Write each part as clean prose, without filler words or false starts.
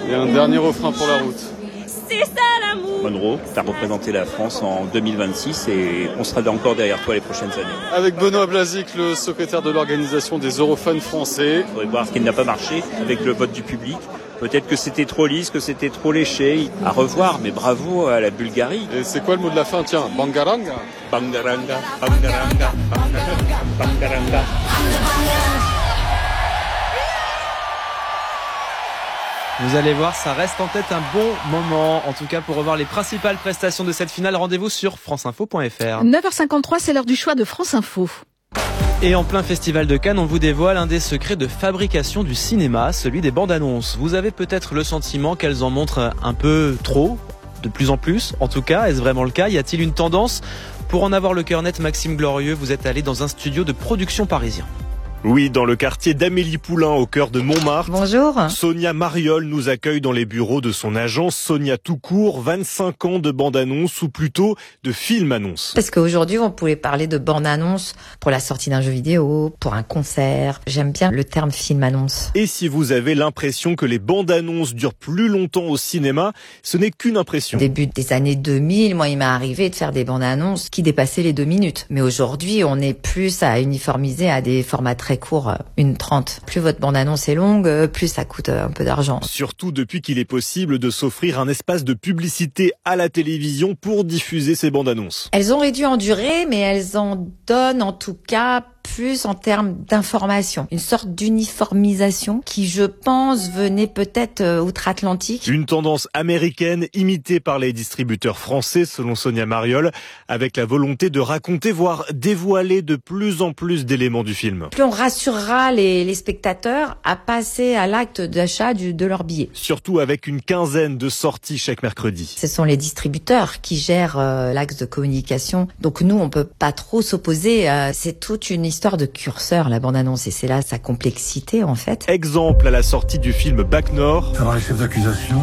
Et un dernier refrain pour la route. C'est ça l'amour. Monroe, tu as représenté la France en 2026 et on sera encore derrière toi les prochaines années. Avec Benoît Blazic, le secrétaire de l'organisation des Eurofans français. Il faudrait voir ce qui n'a pas marché avec le vote du public. Peut-être que c'était trop lisse, que c'était trop léché. À revoir, mais bravo à la Bulgarie. Et c'est quoi le mot de la fin? Tiens, Bangaranga. Bangaranga, bangaranga, bangaranga, bangaranga. Vous allez voir, ça reste en tête un bon moment. En tout cas, pour revoir les principales prestations de cette finale, rendez-vous sur franceinfo.fr. 9h53, c'est l'heure du choix de France Info. Et en plein festival de Cannes, on vous dévoile un des secrets de fabrication du cinéma, celui des bandes annonces. Vous avez peut-être le sentiment qu'elles en montrent un peu trop, de plus en plus. En tout cas, est-ce vraiment le cas? Y a-t-il une tendance? Pour en avoir le cœur net, Maxime Glorieux, vous êtes allé dans un studio de production parisien. Oui, dans le quartier d'Amélie Poulain, au cœur de Montmartre. Bonjour. Sonia Mariol nous accueille dans les bureaux de son agence Sonia Toucourt, 25 ans de bande-annonce ou plutôt de film-annonce. Parce qu'aujourd'hui, on pouvait parler de bande-annonce pour la sortie d'un jeu vidéo, pour un concert. J'aime bien le terme film-annonce. Et si vous avez l'impression que les bandes-annonces durent plus longtemps au cinéma, ce n'est qu'une impression. Au début des années 2000, moi, il m'est arrivé de faire des bandes-annonces qui dépassaient les 2 minutes. Mais aujourd'hui, on est plus à uniformiser à des formats très courts, 1:30. Plus votre bande-annonce est longue, plus ça coûte un peu d'argent. Surtout depuis qu'il est possible de s'offrir un espace de publicité à la télévision pour diffuser ces bandes-annonces. Elles ont réduit en durée, mais elles en donnent en tout cas plus en termes d'information. Une sorte d'uniformisation qui, je pense, venait peut-être outre-Atlantique. Une tendance américaine imitée par les distributeurs français, selon Sonia Mariol, avec la volonté de raconter, voire dévoiler de plus en plus d'éléments du film. Plus on rassurera les spectateurs à passer à l'acte d'achat de leur billet. Surtout avec une quinzaine de sorties chaque mercredi. Ce sont les distributeurs qui gèrent l'axe de communication. Donc nous, on peut pas trop s'opposer. C'est toute une histoire de curseur, la bande-annonce, et c'est là sa complexité en fait. Exemple à la sortie du film Bac Nord. Savoir les chefs d'accusation,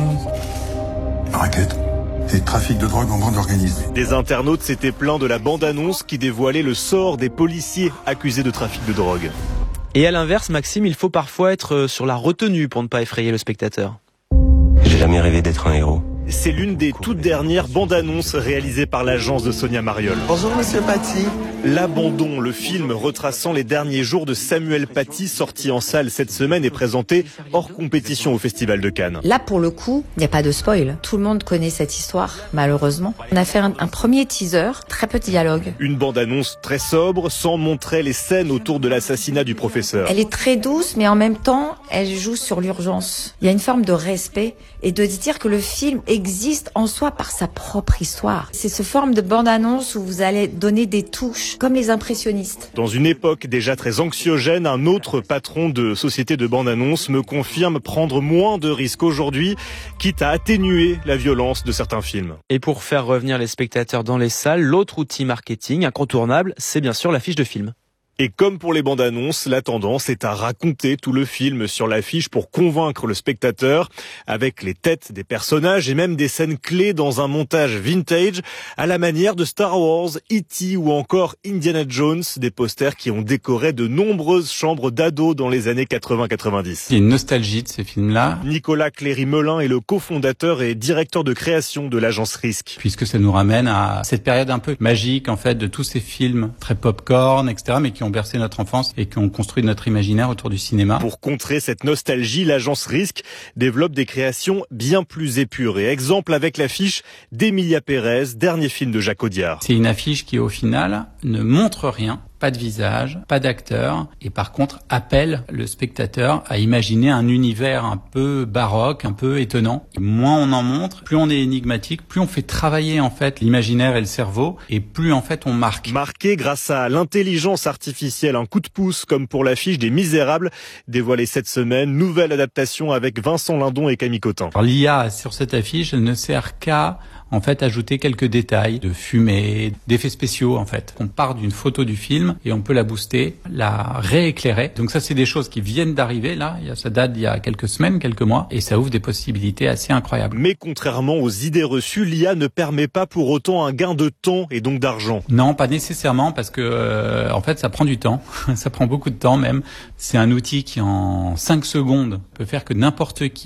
raquette et trafic de drogue en bande organisée. Des internautes s'étaient plaints de la bande-annonce qui dévoilait le sort des policiers accusés de trafic de drogue. Et à l'inverse, Maxime, il faut parfois être sur la retenue pour ne pas effrayer le spectateur. J'ai jamais rêvé d'être un héros. C'est l'une des toutes dernières bandes-annonces réalisées par l'agence de Sonia Mariol. Bonjour Monsieur Paty. L'Abandon, le film retraçant les derniers jours de Samuel Paty, sorti en salle cette semaine et présenté hors compétition au Festival de Cannes. Là, pour le coup, il n'y a pas de spoil. Tout le monde connaît cette histoire, malheureusement. On a fait un premier teaser, très peu de dialogue. Une bande-annonce très sobre, sans montrer les scènes autour de l'assassinat du professeur. Elle est très douce, mais en même temps, elle joue sur l'urgence. Il y a une forme de respect et de dire que le film existe en soi par sa propre histoire. C'est ce forme de bande-annonce où vous allez donner des touches, comme les impressionnistes. Dans une époque déjà très anxiogène, un autre patron de société de bande-annonce me confirme prendre moins de risques aujourd'hui, quitte à atténuer la violence de certains films. Et pour faire revenir les spectateurs dans les salles, l'autre outil marketing incontournable, c'est bien sûr l'affiche de film. Et comme pour les bandes annonces, la tendance est à raconter tout le film sur l'affiche pour convaincre le spectateur, avec les têtes des personnages et même des scènes clés dans un montage vintage, à la manière de Star Wars, E.T. ou encore Indiana Jones, des posters qui ont décoré de nombreuses chambres d'ados dans les années 80-90. Il y a une nostalgie de ces films-là. Nicolas Cléry-Melin est le cofondateur et directeur de création de l'agence Risque. Puisque ça nous ramène à cette période un peu magique, en fait, de tous ces films très pop-corn, etc., mais qui ont bercé notre enfance et qui ont construit notre imaginaire autour du cinéma. Pour contrer cette nostalgie, l'agence Risque développe des créations bien plus épurées. Exemple avec l'affiche d'Emilia Pérez, dernier film de Jacques Audiard. C'est une affiche qui, au final, ne montre rien. Pas de visage, pas d'acteur, et par contre appelle le spectateur à imaginer un univers un peu baroque, un peu étonnant. Et moins on en montre, plus on est énigmatique, plus on fait travailler en fait l'imaginaire et le cerveau, et plus en fait on marque. Marqué grâce à l'intelligence artificielle, un coup de pouce comme pour l'affiche des Misérables, dévoilée cette semaine, nouvelle adaptation avec Vincent Lindon et Camille Cotin. Alors, l'IA sur cette affiche, elle ne sert qu'à en fait ajouter quelques détails de fumée, d'effets spéciaux en fait. On part d'une photo du film et on peut la booster, la rééclairer. Donc ça c'est des choses qui viennent d'arriver là, ça date d'il y a quelques semaines, quelques mois, et ça ouvre des possibilités assez incroyables. Mais contrairement aux idées reçues, l'IA ne permet pas pour autant un gain de temps et donc d'argent. Non, pas nécessairement, parce que en fait ça prend du temps, ça prend beaucoup de temps même. C'est un outil qui en 5 secondes peut faire que n'importe qui va faire une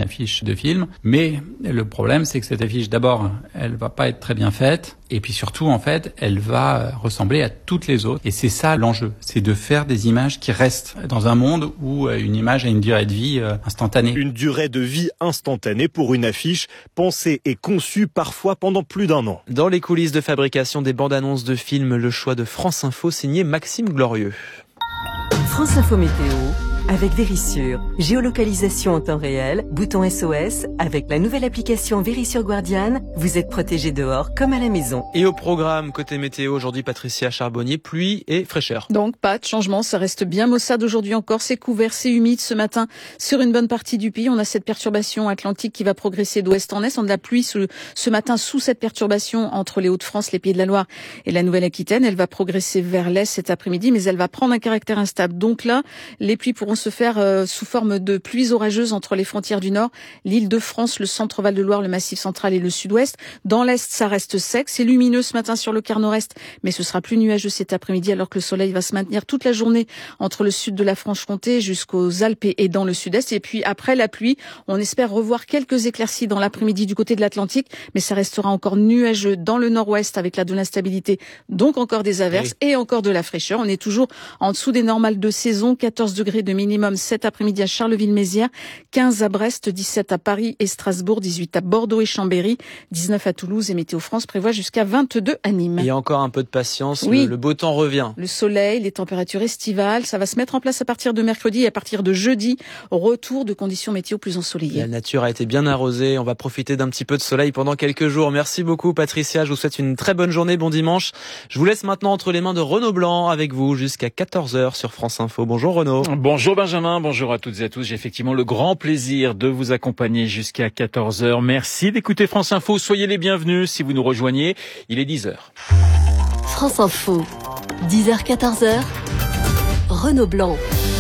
une affiche de film. Mais le problème, c'est que cette affiche, d'abord, elle va pas être très bien faite. Et puis surtout, en fait, elle va ressembler à toutes les autres. Et c'est ça l'enjeu. C'est de faire des images qui restent dans un monde où une image a une durée de vie instantanée. Une durée de vie instantanée pour une affiche pensée et conçue parfois pendant plus d'1 an. Dans les coulisses de fabrication des bandes annonces de films, le choix de France Info signé Maxime Glorieux. France Info Météo avec Vérissure. Géolocalisation en temps réel, bouton SOS. Avec la nouvelle application Vérissure Guardian, vous êtes protégé dehors comme à la maison. Et au programme, côté météo, aujourd'hui, Patricia Charbonnier, pluie et fraîcheur. Donc pas de changement, ça reste bien maussade aujourd'hui encore, c'est couvert, c'est humide ce matin sur une bonne partie du pays. On a cette perturbation atlantique qui va progresser d'ouest en est. On a de la pluie ce matin sous cette perturbation entre les Hauts-de-France, les Pays de la Loire et la Nouvelle-Aquitaine. Elle va progresser vers l'est cet après-midi, mais elle va prendre un caractère instable. Donc là, les pluies pourront se faire sous forme de pluies orageuses entre les frontières du Nord, l'Île-de-France, le centre-Val de Loire, le Massif central et le Sud-Ouest. Dans l'Est, ça reste sec. C'est lumineux ce matin sur le quart nord-est, mais ce sera plus nuageux cet après-midi alors que le soleil va se maintenir toute la journée entre le sud de la Franche-Comté jusqu'aux Alpes et dans le Sud-Est. Et puis après la pluie, on espère revoir quelques éclaircies dans l'après-midi du côté de l'Atlantique, mais ça restera encore nuageux dans le nord-ouest avec de l'instabilité, donc encore des averses et encore de la fraîcheur. On est toujours en dessous des normales de saison, 14 degrés de minimum cet après-midi à Charleville-Mézières, 15 à Brest, 17 à Paris et Strasbourg, 18 à Bordeaux et Chambéry, 19 à Toulouse et Météo France prévoit jusqu'à 22 à Nîmes. Il y a encore un peu de patience, oui. Le beau temps revient. Le soleil, les températures estivales, ça va se mettre en place à partir de mercredi et à partir de jeudi, retour de conditions météo plus ensoleillées. La nature a été bien arrosée, on va profiter d'un petit peu de soleil pendant quelques jours. Merci beaucoup Patricia, je vous souhaite une très bonne journée, bon dimanche. Je vous laisse maintenant entre les mains de Renaud Blanc avec vous jusqu'à 14h sur France Info. Bonjour Renaud. Bonjour Benjamin, bonjour à toutes et à tous. J'ai effectivement le grand plaisir de vous accompagner jusqu'à 14h. Merci d'écouter France Info. Soyez les bienvenus si vous nous rejoignez. Il est 10h. France Info, 10h-14h, Renaud Blanc.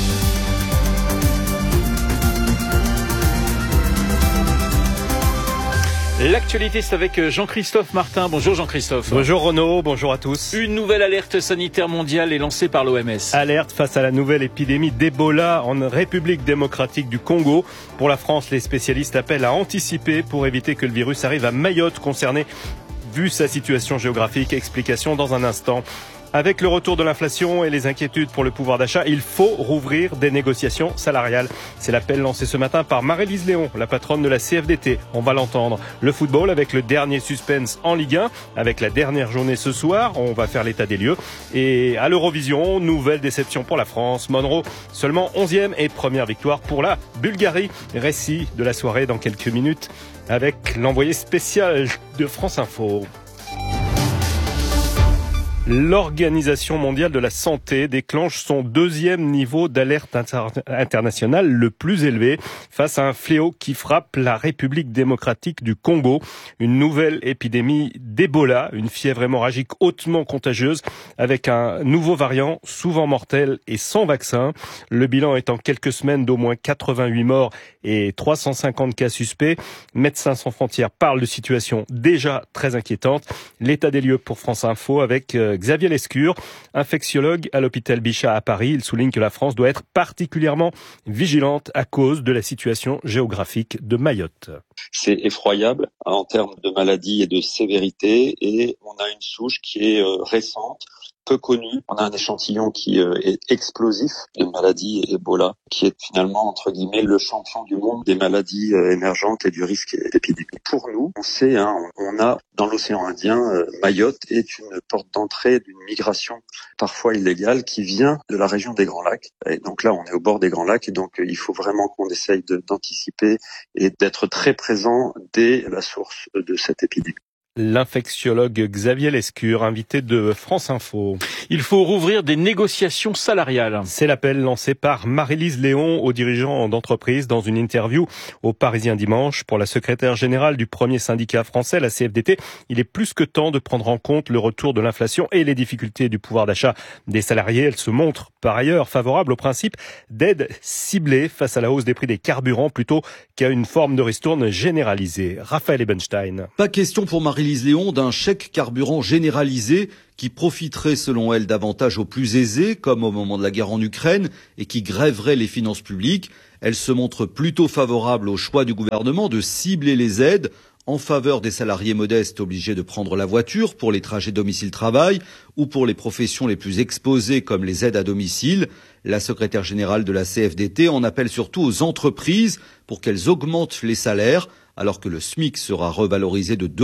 L'actualité, c'est avec Jean-Christophe Martin. Bonjour Jean-Christophe. Bonjour Renaud, bonjour à tous. Une nouvelle alerte sanitaire mondiale est lancée par l'OMS. Alerte face à la nouvelle épidémie d'Ebola en République démocratique du Congo. Pour la France, les spécialistes appellent à anticiper pour éviter que le virus arrive à Mayotte, concerné vu sa situation géographique. Explication dans un instant. Avec le retour de l'inflation et les inquiétudes pour le pouvoir d'achat, il faut rouvrir des négociations salariales. C'est l'appel lancé ce matin par Marie-Lise Léon, la patronne de la CFDT. On va l'entendre. Le football avec le dernier suspense en Ligue 1, avec la dernière journée ce soir. On va faire l'état des lieux. Et à l'Eurovision, nouvelle déception pour la France. Monroe, seulement 11e et première victoire pour la Bulgarie. Récit de la soirée dans quelques minutes avec l'envoyé spécial de France Info. L'Organisation mondiale de la santé déclenche son 2e niveau d'alerte internationale le plus élevé face à un fléau qui frappe la République démocratique du Congo. Une nouvelle épidémie d'Ebola, une fièvre hémorragique hautement contagieuse avec un nouveau variant souvent mortel et sans vaccin. Le bilan est en quelques semaines d'au moins 88 morts et 350 cas suspects. Médecins sans frontières parlent de situation déjà très inquiétante. L'état des lieux pour France Info avec Xavier Lescure, infectiologue à l'hôpital Bichat à Paris. Il souligne que la France doit être particulièrement vigilante à cause de la situation géographique de Mayotte. C'est effroyable en termes de maladie et de sévérité et on a une souche qui est récente, peu connue. On a un échantillon qui est explosif de maladie Ebola, qui est finalement, entre guillemets, le champion du monde des maladies émergentes et du risque épidémique. Pour nous, on sait, on a dans l'océan Indien, Mayotte est une porte d'entrée d'une migration parfois illégale qui vient de la région des Grands Lacs. Et donc là, on est au bord des Grands Lacs et donc il faut vraiment qu'on essaye d'anticiper et d'être très présent dès la source de cette épidémie. L'infectiologue Xavier Lescure, invité de France Info. Il faut rouvrir des négociations salariales. C'est l'appel lancé par Marie-Lise Léon aux dirigeants d'entreprise dans une interview au Parisien dimanche. Pour la secrétaire générale du premier syndicat français, la CFDT, il est plus que temps de prendre en compte le retour de l'inflation et les difficultés du pouvoir d'achat des salariés. Elle se montre par ailleurs favorable au principe d'aide ciblée face à la hausse des prix des carburants plutôt qu'à une forme de ristourne généralisée. Raphaël Ebenstein. Pas question pour Marie Marie-Lise Léon d'un chèque carburant généralisé qui profiterait selon elle davantage aux plus aisés, comme au moment de la guerre en Ukraine, et qui grèverait les finances publiques. Elle se montre plutôt favorable au choix du gouvernement de cibler les aides en faveur des salariés modestes obligés de prendre la voiture pour les trajets domicile-travail ou pour les professions les plus exposées comme les aides à domicile. La secrétaire générale de la CFDT en appelle surtout aux entreprises pour qu'elles augmentent les salaires alors que le SMIC sera revalorisé de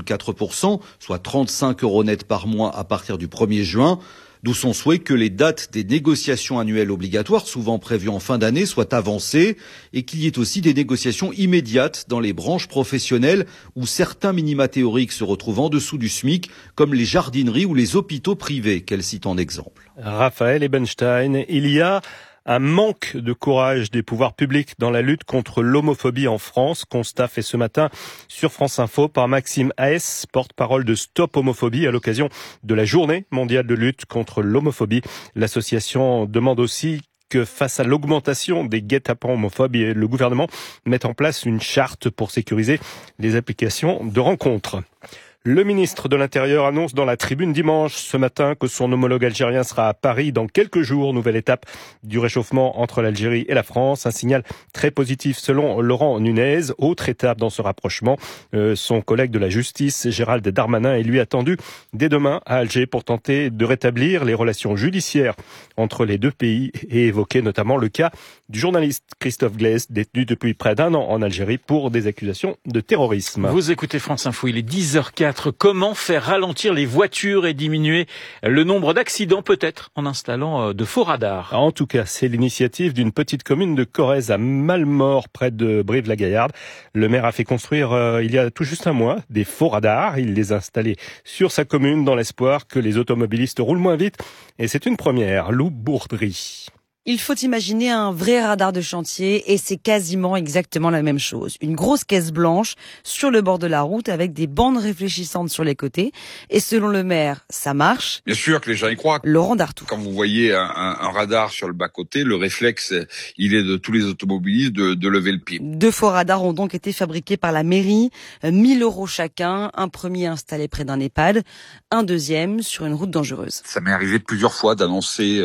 2,4%, soit 35 € net par mois à partir du 1er juin. D'où son souhait que les dates des négociations annuelles obligatoires, souvent prévues en fin d'année, soient avancées et qu'il y ait aussi des négociations immédiates dans les branches professionnelles où certains minima théoriques se retrouvent en dessous du SMIC, comme les jardineries ou les hôpitaux privés, qu'elle cite en exemple. Raphaël Ebenstein, il y a un manque de courage des pouvoirs publics dans la lutte contre l'homophobie en France. Constat fait ce matin sur France Info par Maxime Haes, porte-parole de Stop Homophobie à l'occasion de la journée mondiale de lutte contre l'homophobie. L'association demande aussi que face à l'augmentation des guet-apens homophobes, le gouvernement mette en place une charte pour sécuriser les applications de rencontres. Le ministre de l'Intérieur annonce dans la Tribune dimanche ce matin que son homologue algérien sera à Paris dans quelques jours. Nouvelle étape du réchauffement entre l'Algérie et la France. Un signal très positif selon Laurent Nunez. Autre étape dans ce rapprochement. Son collègue de la justice, Gérald Darmanin, est lui attendu dès demain à Alger pour tenter de rétablir les relations judiciaires entre les deux pays et évoquer notamment le cas du journaliste Christophe Glaise, détenu depuis près d'1 an en Algérie pour des accusations de terrorisme. Vous écoutez France Info, il est 10h04. Comment faire ralentir les voitures et diminuer le nombre d'accidents, peut-être en installant de faux radars? En tout cas, c'est l'initiative d'une petite commune de Corrèze à Malmort, près de Brive-la-Gaillarde. Le maire a fait construire, il y a tout juste un mois, des faux radars. Il les a installés sur sa commune dans l'espoir que les automobilistes roulent moins vite. Et c'est une première. Lou Bourdry. Il faut imaginer un vrai radar de chantier et c'est quasiment exactement la même chose. Une grosse caisse blanche sur le bord de la route avec des bandes réfléchissantes sur les côtés. Et selon le maire, ça marche. Bien sûr que les gens y croient. Laurent Dartout. Quand vous voyez un radar sur le bas-côté, le réflexe, il est de tous les automobilistes de lever le pied. 2 faux radars ont donc été fabriqués par la mairie, 1 000 € chacun. Un premier installé près d'un EHPAD, un deuxième sur une route dangereuse. Ça m'est arrivé plusieurs fois d'annoncer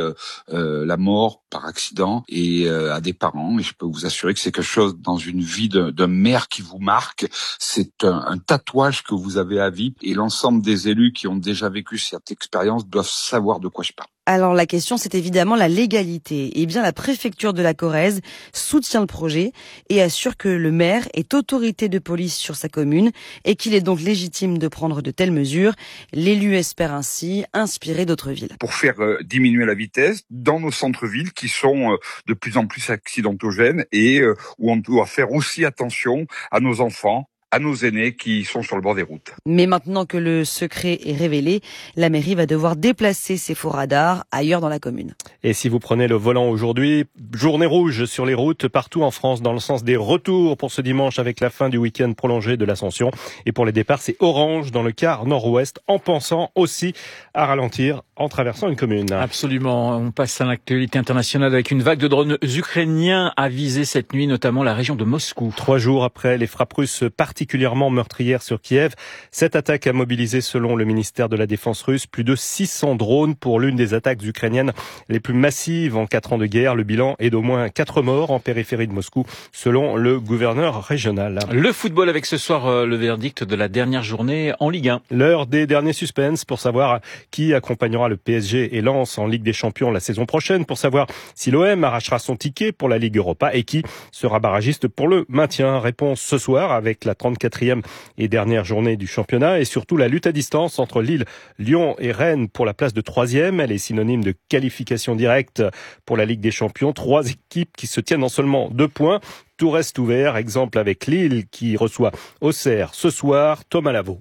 la mort par accident et à des parents, et je peux vous assurer que c'est quelque chose dans une vie d'un maire qui vous marque. C'est un tatouage que vous avez à vie, et l'ensemble des élus qui ont déjà vécu cette expérience doivent savoir de quoi je parle. Alors la question, c'est évidemment la légalité. Eh bien, la préfecture de la Corrèze soutient le projet et assure que le maire est autorité de police sur sa commune et qu'il est donc légitime de prendre de telles mesures. L'élu espère ainsi inspirer d'autres villes. Pour faire diminuer la vitesse dans nos centres-villes qui sont de plus en plus accidentogènes et où on doit faire aussi attention à nos enfants, à nos aînés qui sont sur le bord des routes. Mais maintenant que le secret est révélé, la mairie va devoir déplacer ces faux radars ailleurs dans la commune. Et si vous prenez le volant aujourd'hui, journée rouge sur les routes partout en France dans le sens des retours pour ce dimanche avec la fin du week-end prolongé de l'Ascension. Et pour les départs, c'est orange dans le quart nord-ouest en pensant aussi à ralentir en traversant une commune. Absolument. On passe à l'actualité internationale avec une vague de drones ukrainiens a visé cette nuit notamment la région de Moscou. 3 jours après les frappes russes particulièrement meurtrières sur Kiev, cette attaque a mobilisé, selon le ministère de la Défense russe, plus de 600 drones pour l'une des attaques ukrainiennes les plus massives en 4 ans de guerre. Le bilan est d'au moins 4 morts en périphérie de Moscou, selon le gouverneur régional. Le football avec ce soir le verdict de la dernière journée en Ligue 1. L'heure des derniers suspens pour savoir qui accompagnera le PSG et Lens en Ligue des Champions la saison prochaine, pour savoir si l'OM arrachera son ticket pour la Ligue Europa et qui sera barragiste pour le maintien. Réponse ce soir avec la 34e et dernière journée du championnat et surtout la lutte à distance entre Lille, Lyon et Rennes pour la place de 3e. Elle est synonyme de qualification directe pour la Ligue des Champions. 3 équipes qui se tiennent en seulement 2 points. Tout reste ouvert. Exemple avec Lille qui reçoit Auxerre ce soir. Thomas Lavaux.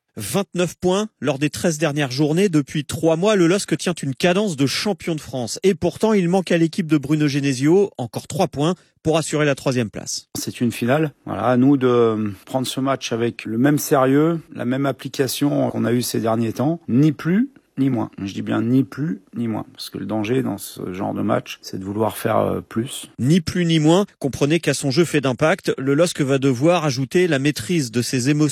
29 points lors des 13 dernières journées. Depuis 3 mois, le LOSC tient une cadence de champion de France. Et pourtant, il manque à l'équipe de Bruno Genesio encore 3 points pour assurer la 3e place. C'est une finale. Voilà, à nous de prendre ce match avec le même sérieux, la même application qu'on a eu ces derniers temps. Ni plus, ni moins. Je dis bien ni plus, ni moins. Parce que le danger dans ce genre de match, c'est de vouloir faire plus. Ni plus, ni moins. Comprenez qu'à son jeu fait d'impact, le LOSC va devoir ajouter la maîtrise de ses émotions.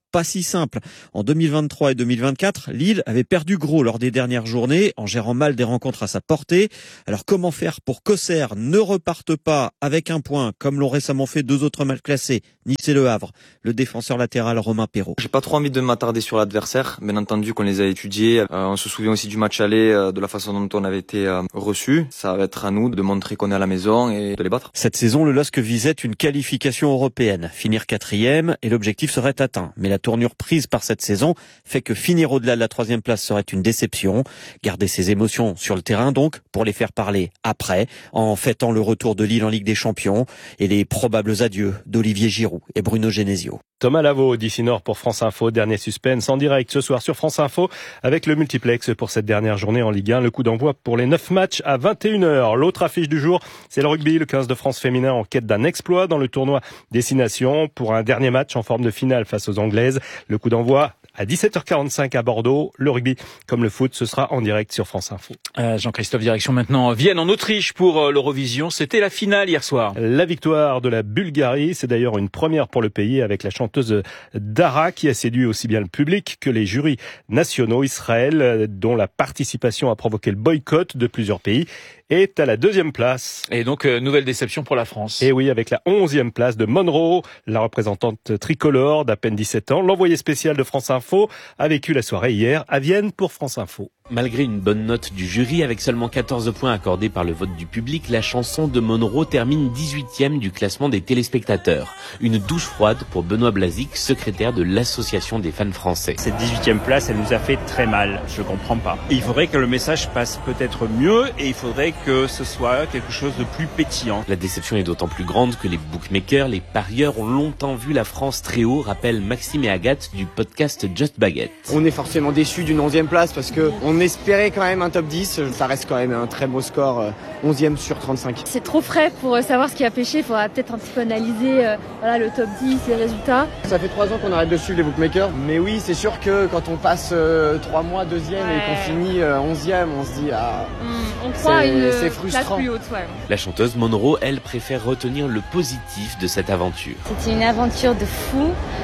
pas si simple. En 2023 et 2024, Lille avait perdu gros lors des dernières journées en gérant mal des rencontres à sa portée. Alors comment faire pour qu'Auxerre ne reparte pas avec un point comme l'ont récemment fait deux autres mal classés, Nice et Le Havre? Le défenseur latéral Romain Perrault. J'ai pas trop envie de m'attarder sur l'adversaire, bien entendu qu'on les a étudiés. On se souvient aussi du match aller, de la façon dont on avait été reçu. Ça va être à nous de montrer qu'on est à la maison et de les battre. Cette saison, le LOSC visait une qualification européenne. Finir 4e et l'objectif serait atteint. Mais la tournure prise par cette saison fait que finir au-delà de la 3e place serait une déception. Garder ses émotions sur le terrain donc, pour les faire parler après, en fêtant le retour de Lille en Ligue des Champions et les probables adieux d'Olivier Giroud et Bruno Genesio. Thomas Lavaux, d'ici Nord pour France Info. Dernier suspense en direct ce soir sur France Info avec le multiplex pour cette dernière journée en Ligue 1. Le coup d'envoi pour les 9 matchs à 21h. L'autre affiche du jour, c'est le rugby. Le 15 de France féminin en quête d'un exploit dans le tournoi Destination pour un dernier match en forme de finale face aux Anglaises. Le coup d'envoi à 17h45 à Bordeaux. Le rugby, comme le foot, ce sera en direct sur France Info. Jean-Christophe, direction maintenant Vienne en Autriche pour l'Eurovision. C'était la finale hier soir. La victoire de la Bulgarie, c'est d'ailleurs une première pour le pays avec la chanteuse Dara qui a séduit aussi bien le public que les jurys nationaux. Israël, dont la participation a provoqué le boycott de plusieurs pays, est à la 2e place. Et donc, nouvelle déception pour la France. Et oui, avec la 11e place de Monroe, la représentante tricolore d'à peine 17 ans. L'envoyé spécial de France Info a vécu la soirée hier à Vienne pour France Info. Malgré une bonne note du jury, avec seulement 14 points accordés par le vote du public, la chanson de Monroe termine 18e du classement des téléspectateurs. Une douche froide pour Benoît Blazic, secrétaire de l'Association des fans français. Cette 18e place, elle nous a fait très mal. Je comprends pas. Il faudrait que le message passe peut-être mieux et il faudrait que ce soit quelque chose de plus pétillant. La déception est d'autant plus grande que les bookmakers, les parieurs ont longtemps vu la France très haut, rappellent Maxime et Agathe du podcast Just Baguette. On est forcément déçus d'une 11e place parce que on espérait quand même un top 10. Ça reste quand même un très beau score, 11e sur 35. C'est trop frais pour savoir ce qui a pêché. Il faudra peut-être un petit peu analyser le top 10, les résultats. Ça fait 3 ans qu'on arrête de suivre les bookmakers. Mais oui, c'est sûr que quand on passe 3 mois 2e et qu'on finit 11e, on se dit on croit c'est frustrant. Plus haute, ouais. La chanteuse Monroe, elle, préfère retenir le positif de cette aventure. C'était une aventure de fou.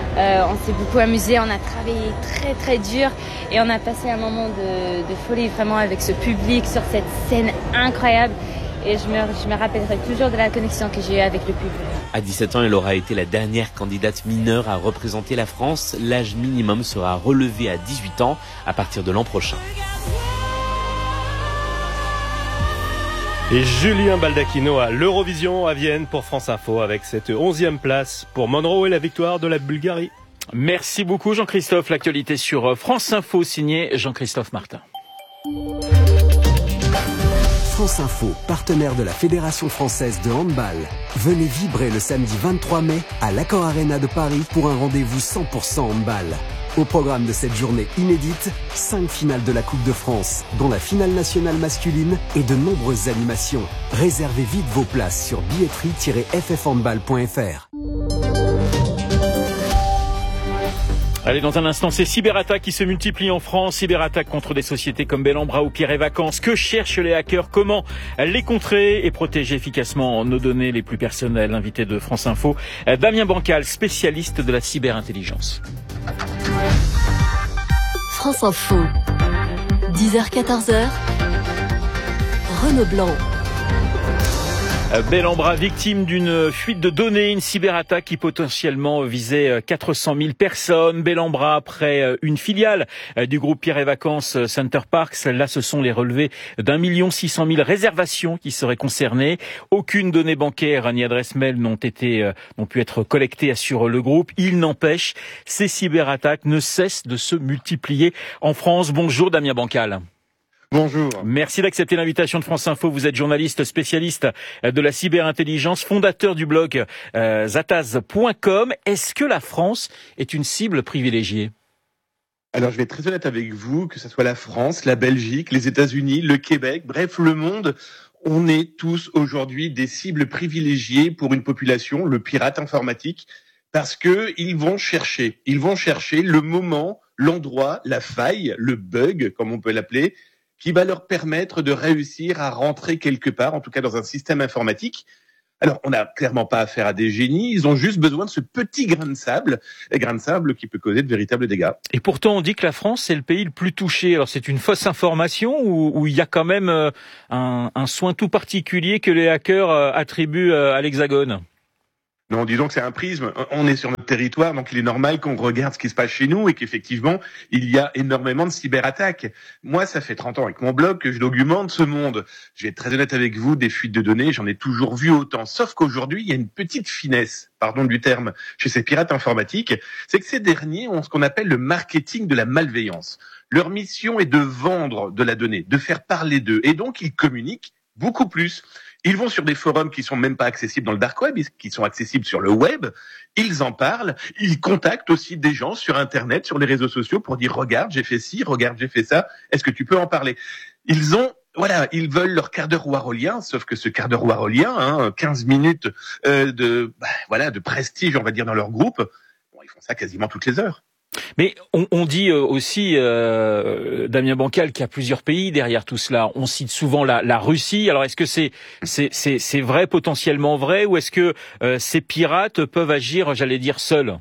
On s'est beaucoup amusé, on a travaillé très très dur et on a passé un moment de folie vraiment avec ce public sur cette scène incroyable. Et je me rappellerai toujours de la connexion que j'ai eue avec le public. À 17 ans, elle aura été la dernière candidate mineure à représenter la France. L'âge minimum sera relevé à 18 ans à partir de l'an prochain. Et Julien Baldacchino à l'Eurovision à Vienne pour France Info avec cette 11e place pour Monroe et la victoire de la Bulgarie. Merci beaucoup Jean-Christophe. L'actualité sur France Info signé Jean-Christophe Martin. France Info, partenaire de la Fédération française de handball. Venez vibrer le samedi 23 mai à l'Accor Arena de Paris pour un rendez-vous 100% handball. Au programme de cette journée inédite, 5 finales de la Coupe de France, dont la finale nationale masculine et de nombreuses animations. Réservez vite vos places sur billetterie-ffhandball.fr. Allez, dans un instant, ces cyberattaques qui se multiplient en France. Cyberattaques contre des sociétés comme Bellambra ou Pierre et Vacances. Que cherchent les hackers? Comment les contrer et protéger efficacement nos données les plus personnelles? Invité de France Info, Damien Bancal, spécialiste de la cyberintelligence. France Info, 10h-14h, Renaud Blanc. Bellambra, victime d'une fuite de données, une cyberattaque qui potentiellement visait 400 000 personnes. Bellambra, après une filiale du groupe Pierre et Vacances Center Parcs. Là, ce sont les relevés d'1 600 000 réservations qui seraient concernées. Aucune donnée bancaire ni adresse mail n'ont pu être collectées, assure le groupe. Il n'empêche, ces cyberattaques ne cessent de se multiplier en France. Bonjour Damien Bancal. Bonjour. Merci d'accepter l'invitation de France Info. Vous êtes journaliste spécialiste de la cyberintelligence, fondateur du blog zataz.com. Est-ce que la France est une cible privilégiée ? Alors je vais être très honnête avec vous, que ce soit la France, la Belgique, les États-Unis, le Québec, bref le monde, on est tous aujourd'hui des cibles privilégiées pour une population, le pirate informatique, parce que ils vont chercher le moment, l'endroit, la faille, le bug comme on peut l'appeler, qui va leur permettre de réussir à rentrer quelque part, en tout cas dans un système informatique. Alors, on n'a clairement pas affaire à des génies, ils ont juste besoin de ce petit grain de sable qui peut causer de véritables dégâts. Et pourtant, on dit que la France, c'est le pays le plus touché. Alors, c'est une fausse information ou il y a quand même un soin tout particulier que les hackers attribuent à l'Hexagone ? Non, disons que c'est un prisme. On est sur notre territoire, donc il est normal qu'on regarde ce qui se passe chez nous et qu'effectivement, il y a énormément de cyberattaques. Moi, ça fait 30 ans avec mon blog que je documente ce monde. Je vais être très honnête avec vous, des fuites de données, j'en ai toujours vu autant. Sauf qu'aujourd'hui, il y a une petite finesse, pardon du terme, chez ces pirates informatiques, c'est que ces derniers ont ce qu'on appelle le marketing de la malveillance. Leur mission est de vendre de la donnée, de faire parler d'eux. Et donc, ils communiquent beaucoup plus. Ils vont sur des forums qui sont même pas accessibles dans le dark web, qui sont accessibles sur le web. Ils en parlent. Ils contactent aussi des gens sur Internet, sur les réseaux sociaux pour dire regarde, j'ai fait ci, regarde, j'ai fait ça. Est-ce que tu peux en parler? Ils veulent leur quart d'heure warolien, sauf que ce quart d'heure warolien, 15 minutes de prestige, on va dire, dans leur groupe, bon, ils font ça quasiment toutes les heures. Mais on dit aussi, Damien Bancal, qu'il y a plusieurs pays derrière tout cela. On cite souvent la Russie. Alors est-ce que c'est vrai, potentiellement vrai, ou est-ce que ces pirates peuvent agir, j'allais dire, seuls?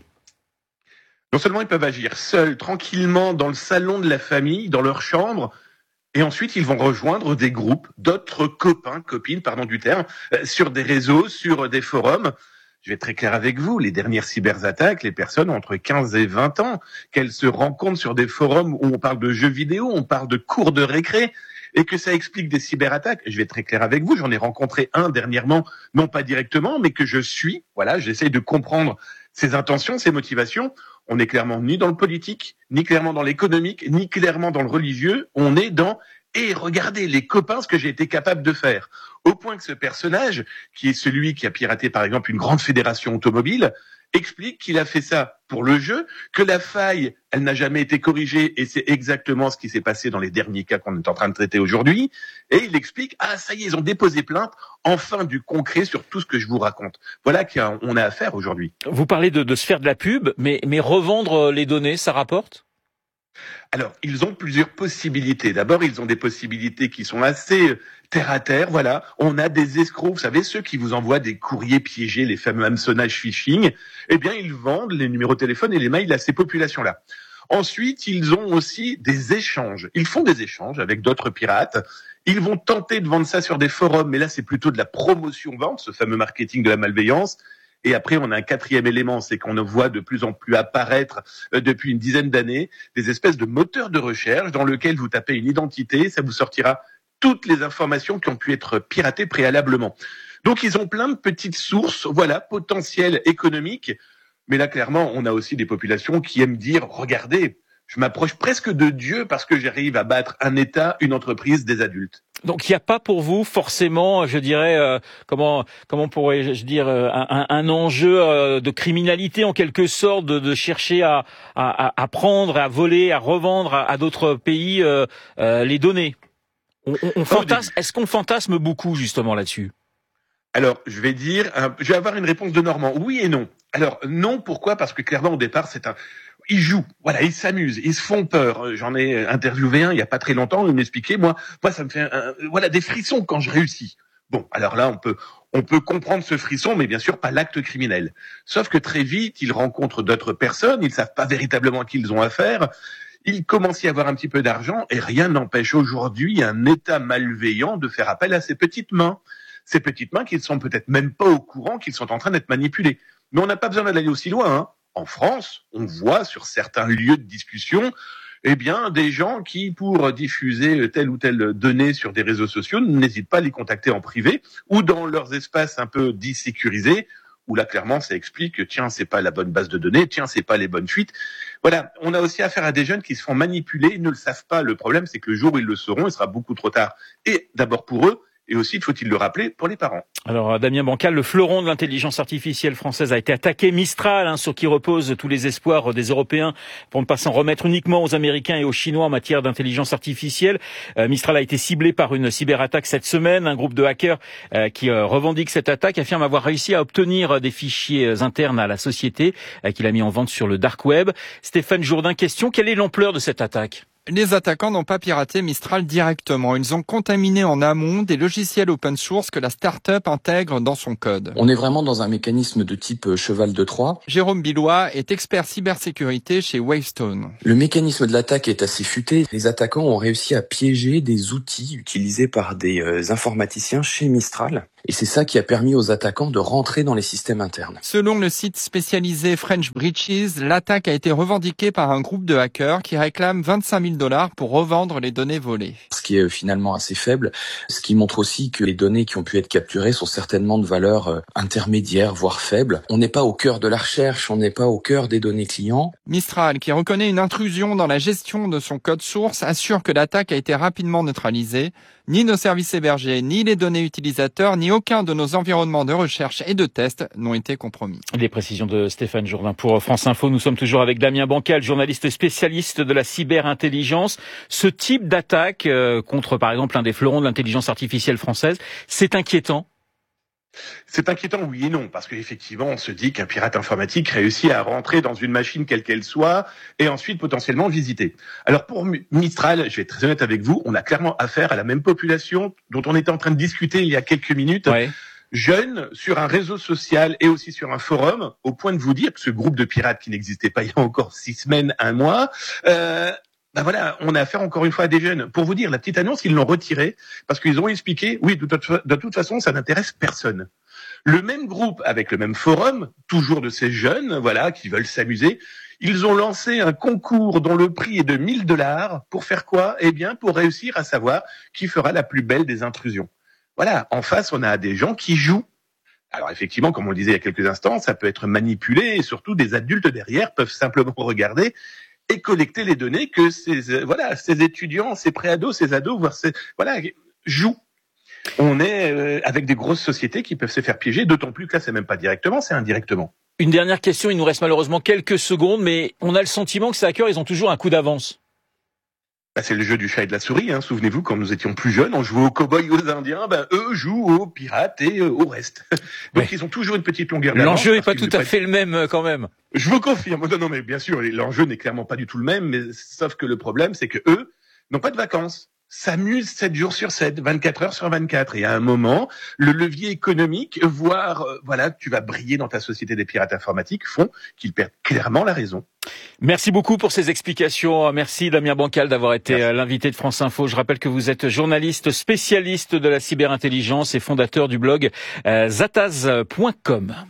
Non seulement ils peuvent agir seuls, tranquillement, dans le salon de la famille, dans leur chambre, et ensuite ils vont rejoindre des groupes, d'autres copines, pardon du terme, sur des réseaux, sur des forums. Je vais être très clair avec vous, les dernières cyberattaques, les personnes ont entre 15 et 20 ans, qu'elles se rencontrent sur des forums où on parle de jeux vidéo, on parle de cours de récré, et que ça explique des cyberattaques. Je vais être très clair avec vous, j'en ai rencontré un dernièrement, non pas directement, mais que je suis, j'essaye de comprendre ses intentions, ses motivations. On n'est clairement ni dans le politique, ni clairement dans l'économique, ni clairement dans le religieux, on est dans et regardez les copains ce que j'ai été capable de faire. Au point que ce personnage, qui est celui qui a piraté par exemple une grande fédération automobile, explique qu'il a fait ça pour le jeu, que la faille, elle n'a jamais été corrigée et c'est exactement ce qui s'est passé dans les derniers cas qu'on est en train de traiter aujourd'hui. Et il explique, ça y est, ils ont déposé plainte, enfin du concret sur tout ce que je vous raconte. Voilà qu'on a affaire aujourd'hui. Vous parlez de se faire de la pub, mais revendre les données, ça rapporte ? Alors, ils ont plusieurs possibilités. D'abord, ils ont des possibilités qui sont assez terre à terre. Voilà, on a des escrocs, vous savez, ceux qui vous envoient des courriers piégés, les fameux hameçonnages phishing. Eh bien, ils vendent les numéros de téléphone et les mails à ces populations-là. Ensuite, ils ont aussi des échanges. Ils font des échanges avec d'autres pirates. Ils vont tenter de vendre ça sur des forums, mais là, c'est plutôt de la promotion-vente, ce fameux marketing de la malveillance. Et après, on a un quatrième élément, c'est qu'on voit de plus en plus apparaître depuis une dizaine d'années des espèces de moteurs de recherche dans lesquels vous tapez une identité, ça vous sortira toutes les informations qui ont pu être piratées préalablement. Donc, ils ont plein de petites sources, potentielles économiques. Mais là, clairement, on a aussi des populations qui aiment dire, regardez, je m'approche presque de Dieu parce que j'arrive à battre un État, une entreprise, des adultes. Donc il n'y a pas pour vous forcément, je dirais, comment pourrais-je dire, un enjeu de criminalité en quelque sorte, de chercher à prendre, à voler, à revendre à d'autres pays les données. Est-ce qu'on fantasme beaucoup justement là-dessus? Alors, je vais avoir une réponse de Normand. Oui et non. Alors, non, pourquoi? Parce que clairement, au départ, ils jouent, ils s'amusent, ils se font peur. J'en ai interviewé un il y a pas très longtemps, il m'expliquait, moi ça me fait des frissons quand je réussis. Bon, alors là, on peut comprendre ce frisson, mais bien sûr pas l'acte criminel. Sauf que très vite, ils rencontrent d'autres personnes, ils savent pas véritablement à qui ils ont affaire. Il commence à y avoir un petit peu d'argent et rien n'empêche aujourd'hui un État malveillant de faire appel à ces petites mains. Ces petites mains qui ne sont peut-être même pas au courant qu'ils sont en train d'être manipulées. Mais on n'a pas besoin d'aller aussi loin. En France, on voit sur certains lieux de discussion, des gens qui, pour diffuser telle ou telle donnée sur des réseaux sociaux, n'hésitent pas à les contacter en privé ou dans leurs espaces un peu dissécurisés, où là, clairement, ça explique que, tiens, c'est pas la bonne base de données, tiens, c'est pas les bonnes fuites. Voilà. On a aussi affaire à des jeunes qui se font manipuler, ils ne le savent pas. Le problème, c'est que le jour où ils le sauront, il sera beaucoup trop tard. Et d'abord pour eux, et aussi, faut-il le rappeler, pour les parents. Alors, Damien Bancal, le fleuron de l'intelligence artificielle française a été attaqué. Mistral, sur qui reposent tous les espoirs des Européens pour ne pas s'en remettre uniquement aux Américains et aux Chinois en matière d'intelligence artificielle. Mistral a été ciblé par une cyberattaque cette semaine. Un groupe de hackers qui revendique cette attaque affirme avoir réussi à obtenir des fichiers internes à la société qu'il a mis en vente sur le dark web. Stéphane Jourdain, question, quelle est l'ampleur de cette attaque ? Les attaquants n'ont pas piraté Mistral directement. Ils ont contaminé en amont des logiciels open source que la start-up intègre dans son code. On est vraiment dans un mécanisme de type cheval de Troie. Jérôme Billois est expert cybersécurité chez Wavestone. Le mécanisme de l'attaque est assez futé. Les attaquants ont réussi à piéger des outils utilisés par des informaticiens chez Mistral. Et c'est ça qui a permis aux attaquants de rentrer dans les systèmes internes. Selon le site spécialisé French Breaches, l'attaque a été revendiquée par un groupe de hackers qui réclament $25 000 pour revendre les données volées. Ce qui est finalement assez faible, ce qui montre aussi que les données qui ont pu être capturées sont certainement de valeur intermédiaire, voire faible. On n'est pas au cœur de la recherche, on n'est pas au cœur des données clients. Mistral, qui reconnaît une intrusion dans la gestion de son code source, assure que l'attaque a été rapidement neutralisée. Ni nos services hébergés, ni les données utilisateurs, ni aucun de nos environnements de recherche et de test n'ont été compromis. Les précisions de Stéphane Jourdain pour France Info. Nous sommes toujours avec Damien Bancal, journaliste spécialiste de la cyberintelligence. Ce type d'attaque contre, par exemple, un des fleurons de l'intelligence artificielle française, c'est inquiétant? C'est inquiétant, oui et non, parce qu'effectivement, on se dit qu'un pirate informatique réussit à rentrer dans une machine quelle qu'elle soit et ensuite potentiellement visiter. Alors pour Mistral, je vais être très honnête avec vous, on a clairement affaire à la même population dont on était en train de discuter il y a quelques minutes. Ouais. Jeunes sur un réseau social et aussi sur un forum, au point de vous dire que ce groupe de pirates qui n'existait pas il y a encore 6 semaines, 1 mois, voilà, on a affaire encore une fois à des jeunes. Pour vous dire, la petite annonce, ils l'ont retirée parce qu'ils ont expliqué, oui, de toute façon, ça n'intéresse personne. Le même groupe, avec le même forum, toujours de ces jeunes, voilà, qui veulent s'amuser, ils ont lancé un concours dont le prix est de $1000 pour faire quoi? Eh bien, pour réussir à savoir qui fera la plus belle des intrusions. Voilà, en face, on a des gens qui jouent. Alors effectivement, comme on le disait il y a quelques instants, ça peut être manipulé et surtout des adultes derrière peuvent simplement regarder et collecter les données que ces étudiants, ces préados, ces ados, voire jouent. On est avec des grosses sociétés qui peuvent se faire piéger, d'autant plus que là, c'est même pas directement, c'est indirectement. Une dernière question, il nous reste malheureusement quelques secondes, mais on a le sentiment que ces hackers, ils ont toujours un coup d'avance. C'est le jeu du chat et de la souris, hein. Souvenez-vous, quand nous étions plus jeunes, on jouait aux cow-boys et aux indiens, eux jouent aux pirates et au reste. Donc ils ont toujours une petite longueur d'avance. L'enjeu n'est pas tout à fait le même quand même. Je vous confirme. Non, mais bien sûr, l'enjeu n'est clairement pas du tout le même, mais sauf que le problème, c'est que eux n'ont pas de vacances. S'amusent 7 jours sur 7, 24 heures sur 24. Et à un moment, le levier économique, voire, tu vas briller dans ta société des pirates informatiques, font qu'ils perdent clairement la raison. Merci beaucoup pour ces explications. Merci Damien Bancal d'avoir été l'invité de France Info. Je rappelle que vous êtes journaliste spécialiste de la cyberintelligence et fondateur du blog zataz.com.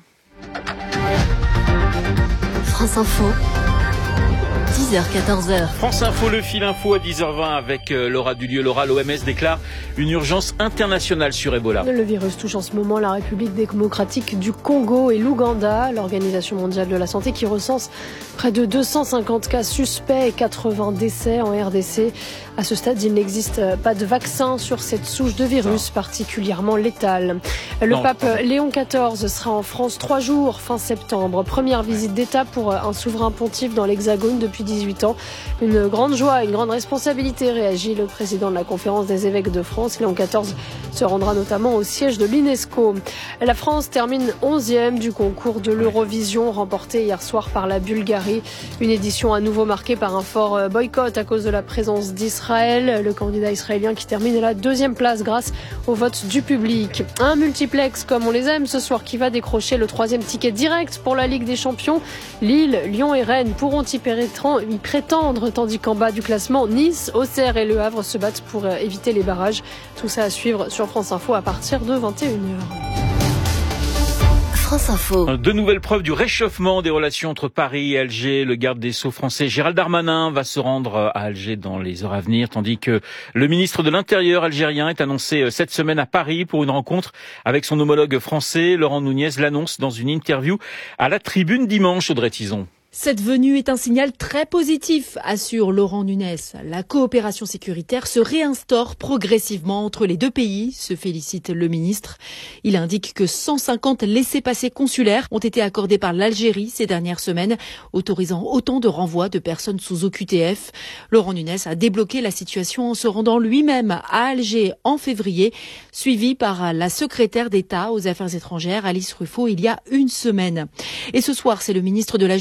France Info. 10h-14h. France Info, le fil info à 10h20 avec Laura Dulieu. Laura, l'OMS déclare une urgence internationale sur Ebola. Le virus touche en ce moment la République démocratique du Congo et l'Ouganda. L'Organisation mondiale de la santé qui recense près de 250 cas suspects et 80 décès en RDC. À ce stade, il n'existe pas de vaccin sur cette souche de virus particulièrement létale. Le pape Léon XIV sera en France 3 jours fin septembre. Première visite d'État pour un souverain pontife dans l'Hexagone depuis 18 ans. Une grande joie, une grande responsabilité, réagit le président de la conférence des évêques de France. Léon XIV se rendra notamment au siège de l'UNESCO. La France termine 11e du concours de l'Eurovision, remporté hier soir par la Bulgarie. Une édition à nouveau marquée par un fort boycott à cause de la présence d'Israël. Le candidat israélien qui termine à la 2e place grâce au vote du public. Un multiplex comme on les aime ce soir qui va décrocher le 3e ticket direct pour la Ligue des Champions. Lille, Lyon et Rennes pourront y prétendre, tandis qu'en bas du classement, Nice, Auxerre et Le Havre se battent pour éviter les barrages. Tout ça à suivre sur France Info à partir de 21h. France Info. De nouvelles preuves du réchauffement des relations entre Paris et Alger. Le garde des Sceaux français Gérald Darmanin va se rendre à Alger dans les heures à venir, tandis que le ministre de l'Intérieur algérien est annoncé cette semaine à Paris pour une rencontre avec son homologue français. Laurent Nunez l'annonce dans une interview à la Tribune dimanche, Audrey Tison. Cette venue est un signal très positif, assure Laurent Nunez. La coopération sécuritaire se réinstaure progressivement entre les deux pays, se félicite le ministre. Il indique que 150 laissez-passer consulaires ont été accordés par l'Algérie ces dernières semaines, autorisant autant de renvois de personnes sous OQTF. Laurent Nunez a débloqué la situation en se rendant lui-même à Alger en février, suivi par la secrétaire d'État aux Affaires étrangères, Alice Ruffo, il y a une semaine. Et ce soir, c'est le ministre de la Justice,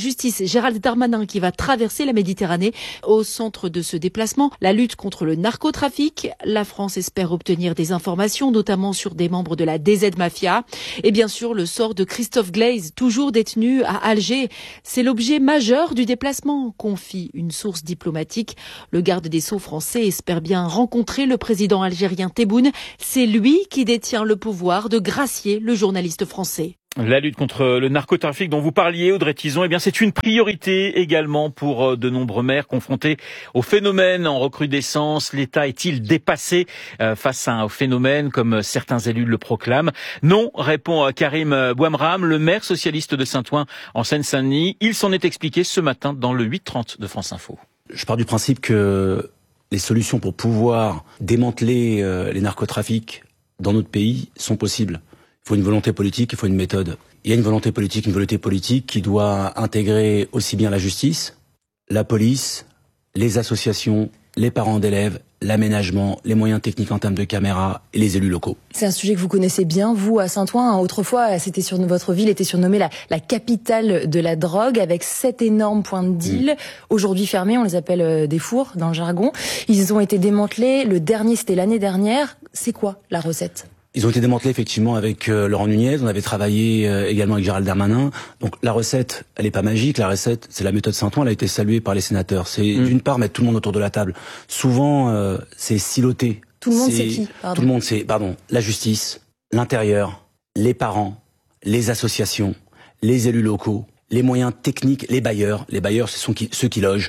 C'est Gérald Darmanin qui va traverser la Méditerranée. Au centre de ce déplacement, la lutte contre le narcotrafic. La France espère obtenir des informations, notamment sur des membres de la DZ Mafia. Et bien sûr, le sort de Christophe Glaise, toujours détenu à Alger. C'est l'objet majeur du déplacement, confie une source diplomatique. Le garde des Sceaux français espère bien rencontrer le président algérien Tebboune. C'est lui qui détient le pouvoir de gracier le journaliste français. La lutte contre le narcotrafic dont vous parliez, Audrey Tizon, c'est une priorité également pour de nombreux maires confrontés au phénomène en recrudescence. L'État est-il dépassé face à un phénomène comme certains élus le proclament? Non, répond Karim Bouamram, le maire socialiste de Saint-Ouen en Seine-Saint-Denis. Il s'en est expliqué ce matin dans le 8h30 de France Info. Je pars du principe que les solutions pour pouvoir démanteler les narcotrafics dans notre pays sont possibles. Il faut une volonté politique, il faut une méthode. Il y a une volonté politique qui doit intégrer aussi bien la justice, la police, les associations, les parents d'élèves, l'aménagement, les moyens techniques en termes de caméras et les élus locaux. C'est un sujet que vous connaissez bien, vous, à Saint-Ouen. Autrefois, votre ville était surnommée la capitale de la drogue, avec 7 énormes points de deal. Aujourd'hui fermés, on les appelle des fours dans le jargon. Ils ont été démantelés. Le dernier, c'était l'année dernière. C'est quoi la recette ? Ils ont été démantelés effectivement avec Laurent Nunez. On avait travaillé également avec Gérald Darmanin. Donc la recette, elle est pas magique. La recette, c'est la méthode Saint-Ouen. Elle a été saluée par les sénateurs. C'est d'une part mettre tout le monde autour de la table. Souvent, c'est siloté. Tout le monde c'est qui ? Tout le monde c'est la justice, l'intérieur, les parents, les associations, les élus locaux, les moyens techniques, les bailleurs. Les bailleurs, ce sont ceux qui logent.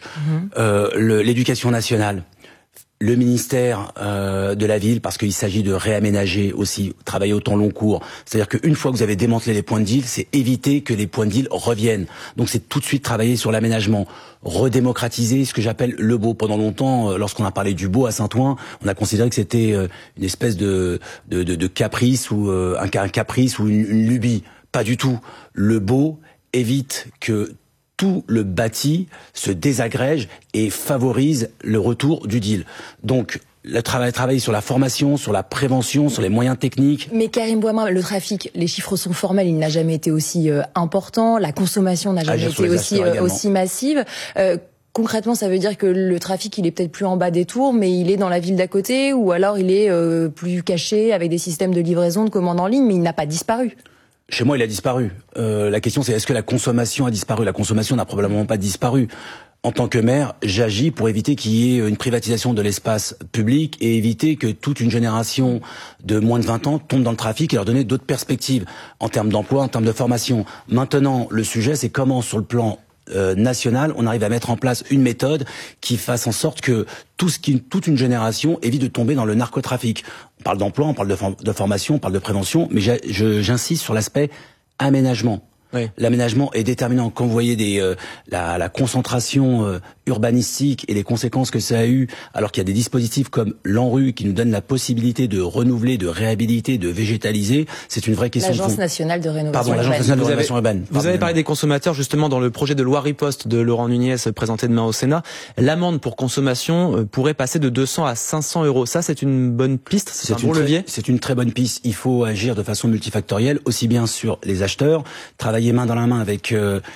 L'éducation nationale. Le ministère de la ville, parce qu'il s'agit de réaménager aussi, travailler au temps long cours. C'est-à-dire qu'une fois que vous avez démantelé les points de deal, c'est éviter que les points de deal reviennent. Donc c'est tout de suite travailler sur l'aménagement, redémocratiser ce que j'appelle le beau. Pendant longtemps, lorsqu'on a parlé du beau à Saint-Ouen, on a considéré que c'était une espèce de caprice ou un caprice ou une lubie. Pas du tout. Le beau évite que tout le bâti se désagrège et favorise le retour du deal. Donc, le travail sur la formation, sur la prévention, sur les moyens techniques. Mais Karim Bouamram, le trafic, les chiffres sont formels, il n'a jamais été aussi important, la consommation n'a jamais été aussi massive. Concrètement, ça veut dire que le trafic, il est peut-être plus en bas des tours, mais il est dans la ville d'à côté, ou alors il est plus caché avec des systèmes de livraison, de commande en ligne, mais il n'a pas disparu. Chez moi, il a disparu. La question, c'est est-ce que la consommation a disparu ? La consommation n'a probablement pas disparu. En tant que maire, j'agis pour éviter qu'il y ait une privatisation de l'espace public et éviter que toute une génération de moins de 20 ans tombe dans le trafic et leur donner d'autres perspectives en termes d'emploi, en termes de formation. Maintenant, le sujet, c'est comment, sur le plan national, on arrive à mettre en place une méthode qui fasse en sorte que toute une génération évite de tomber dans le narcotrafic. On parle d'emploi, on parle de formation, on parle de prévention, mais j'insiste sur l'aspect aménagement. Oui. L'aménagement est déterminant. Quand vous voyez la concentration urbanistique et les conséquences que ça a eu, alors qu'il y a des dispositifs comme l'ANRU qui nous donnent la possibilité de renouveler, de réhabiliter, de végétaliser, c'est une vraie question. L'Agence nationale de rénovation urbaine. L'Agence nationale de rénovation urbaine. Vous avez parlé des consommateurs justement dans le projet de loi riposte de Laurent Nunez présenté demain au Sénat. L'amende pour consommation pourrait passer de 200 à 500 euros. Ça, c'est une bonne piste. C'est un bon levier. C'est une très bonne piste. Il faut agir de façon multifactorielle, aussi bien sur les acheteurs, travailler main dans la main avec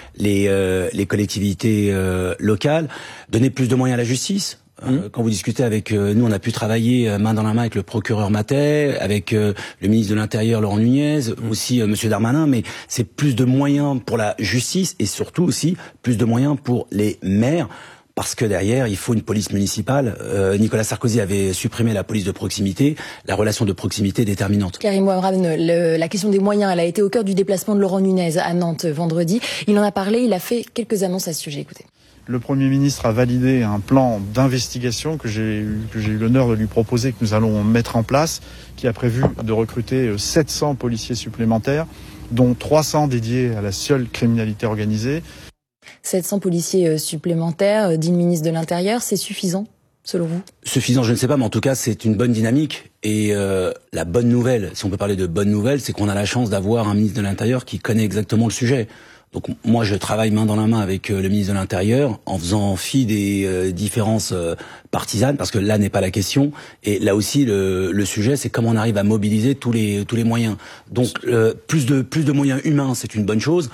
les collectivités locales, donner plus de moyens à la justice. Quand vous discutez avec nous, on a pu travailler main dans la main avec le procureur Matet, avec le ministre de l'Intérieur Laurent Nunez, aussi Monsieur Darmanin, mais c'est plus de moyens pour la justice et surtout aussi plus de moyens pour les maires. Parce que derrière, il faut une police municipale. Nicolas Sarkozy avait supprimé la police de proximité. La relation de proximité est déterminante. Karim Bouamram, la question des moyens, elle a été au cœur du déplacement de Laurent Nunez à Nantes vendredi. Il en a parlé, il a fait quelques annonces à ce sujet. Écoutez. Le Premier ministre a validé un plan d'investigation que j'ai eu l'honneur de lui proposer, que nous allons mettre en place, qui a prévu de recruter 700 policiers supplémentaires, dont 300 dédiés à la seule criminalité organisée. 700 policiers supplémentaires, dit le ministre de l'Intérieur, c'est suffisant, selon vous ? Suffisant, je ne sais pas, mais en tout cas, c'est une bonne dynamique. Et la bonne nouvelle, si on peut parler de bonne nouvelle, c'est qu'on a la chance d'avoir un ministre de l'Intérieur qui connaît exactement le sujet. Donc moi, je travaille main dans la main avec le ministre de l'Intérieur en faisant fi des différences partisanes, parce que là n'est pas la question. Et là aussi, le sujet, c'est comment on arrive à mobiliser tous les moyens. Donc plus de moyens humains, c'est une bonne chose. Oui.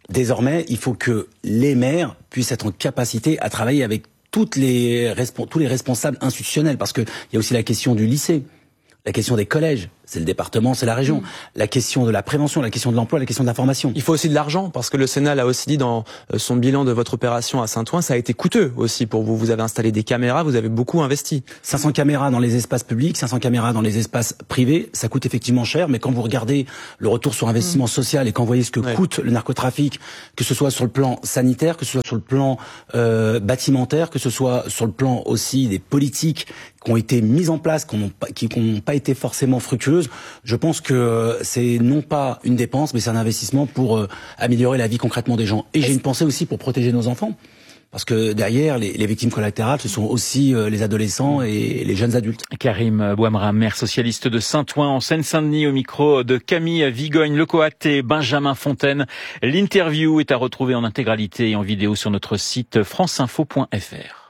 Désormais, il faut que les maires puissent être en capacité à travailler avec tous les responsables institutionnels, parce que il y a aussi la question du lycée, la question des collèges. C'est le département, c'est la région. La question de la prévention, la question de l'emploi, la question de la formation. Il faut aussi de l'argent, parce que le Sénat l'a aussi dit dans son bilan de votre opération à Saint-Ouen, ça a été coûteux aussi pour vous. Vous avez installé des caméras, vous avez beaucoup investi. 500 caméras dans les espaces publics, 500 caméras dans les espaces privés, ça coûte effectivement cher, mais quand vous regardez le retour sur investissement social et quand vous voyez ce que coûte le narcotrafic, que ce soit sur le plan sanitaire, que ce soit sur le plan bâtimentaire, que ce soit sur le plan aussi des politiques qui ont été mises en place, qui n'ont pas été forcément fructueuses, je pense que c'est non pas une dépense, mais c'est un investissement pour améliorer la vie concrètement des gens. Et j'ai une pensée aussi pour protéger nos enfants. Parce que derrière, les victimes collatérales, ce sont aussi les adolescents et les jeunes adultes. Karim Bouamra, maire socialiste de Saint-Ouen, en Seine-Saint-Denis, au micro de Camille Vigogne-Lecoat et Benjamin Fontaine. L'interview est à retrouver en intégralité et en vidéo sur notre site franceinfo.fr.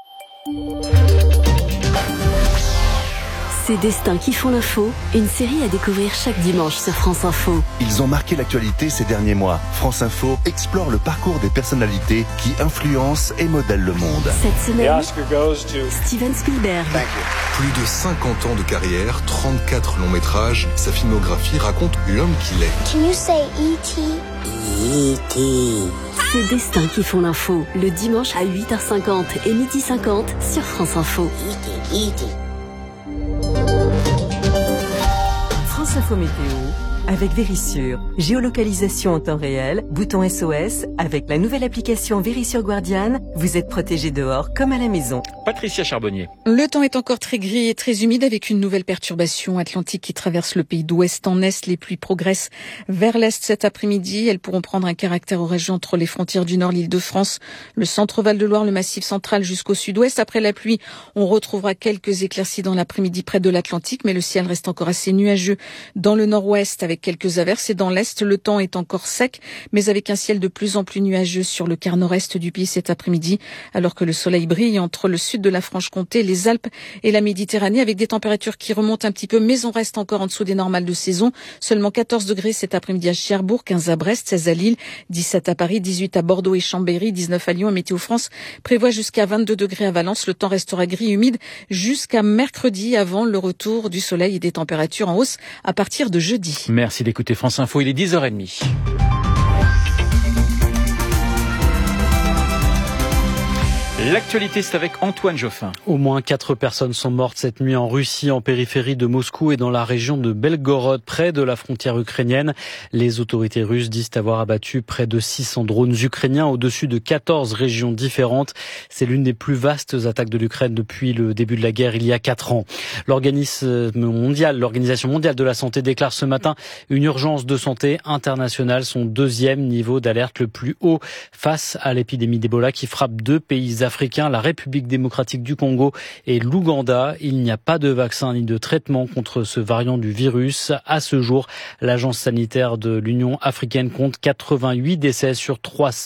Ces destins qui font l'info, une série à découvrir chaque dimanche sur France Info. Ils ont marqué l'actualité ces derniers mois. France Info explore le parcours des personnalités qui influencent et modèlent le monde. Cette semaine, Steven Spielberg. Plus de 50 ans de carrière, 34 longs métrages, sa filmographie raconte l'homme qu'il est. Can you say E.T.? E.T. Ces destins qui font l'info, le dimanche à 8h50 et 12h50 sur France Info. E.T. France Info Météo avec Vérissure. Géolocalisation en temps réel, bouton SOS. Avec la nouvelle application Vérissure Guardian, vous êtes protégé dehors comme à la maison. Patricia Charbonnier. Le temps est encore très gris et très humide avec une nouvelle perturbation atlantique qui traverse le pays d'ouest en est. Les pluies progressent vers l'est cet après-midi. Elles pourront prendre un caractère orageux entre les frontières du nord, l'Île-de-France, le centre Val-de-Loire, le Massif central jusqu'au sud-ouest. Après la pluie, on retrouvera quelques éclaircies dans l'après-midi près de l'Atlantique, mais le ciel reste encore assez nuageux dans le nord-ouest avec quelques averses, et dans l'est, le temps est encore sec, mais avec un ciel de plus en plus nuageux sur le quart nord-est du pays cet après-midi, alors que le soleil brille entre le sud de la Franche-Comté, les Alpes et la Méditerranée, avec des températures qui remontent un petit peu, mais on reste encore en dessous des normales de saison. Seulement 14 degrés cet après-midi à Cherbourg, 15 à Brest, 16 à Lille, 17 à Paris, 18 à Bordeaux et Chambéry, 19 à Lyon. Météo France prévoit jusqu'à 22 degrés à Valence. Le temps restera gris, humide jusqu'à mercredi, avant le retour du soleil et des températures en hausse à partir de jeudi. Merci d'écouter France Info, il est 10h30. L'actualité, c'est avec Antoine Joffin. Au moins 4 personnes sont mortes cette nuit en Russie, en périphérie de Moscou et dans la région de Belgorod, près de la frontière ukrainienne. Les autorités russes disent avoir abattu près de 600 drones ukrainiens au-dessus de 14 régions différentes. C'est l'une des plus vastes attaques de l'Ukraine depuis le début de la guerre il y a 4 ans. L'Organisation mondiale de la santé déclare ce matin une urgence de santé internationale, son deuxième niveau d'alerte le plus haut face à l'épidémie d'Ebola qui frappe 2 pays africains, la République démocratique du Congo et l'Ouganda. Il n'y a pas de vaccin ni de traitement contre ce variant du virus. À ce jour, l'agence sanitaire de l'Union africaine compte 88 décès sur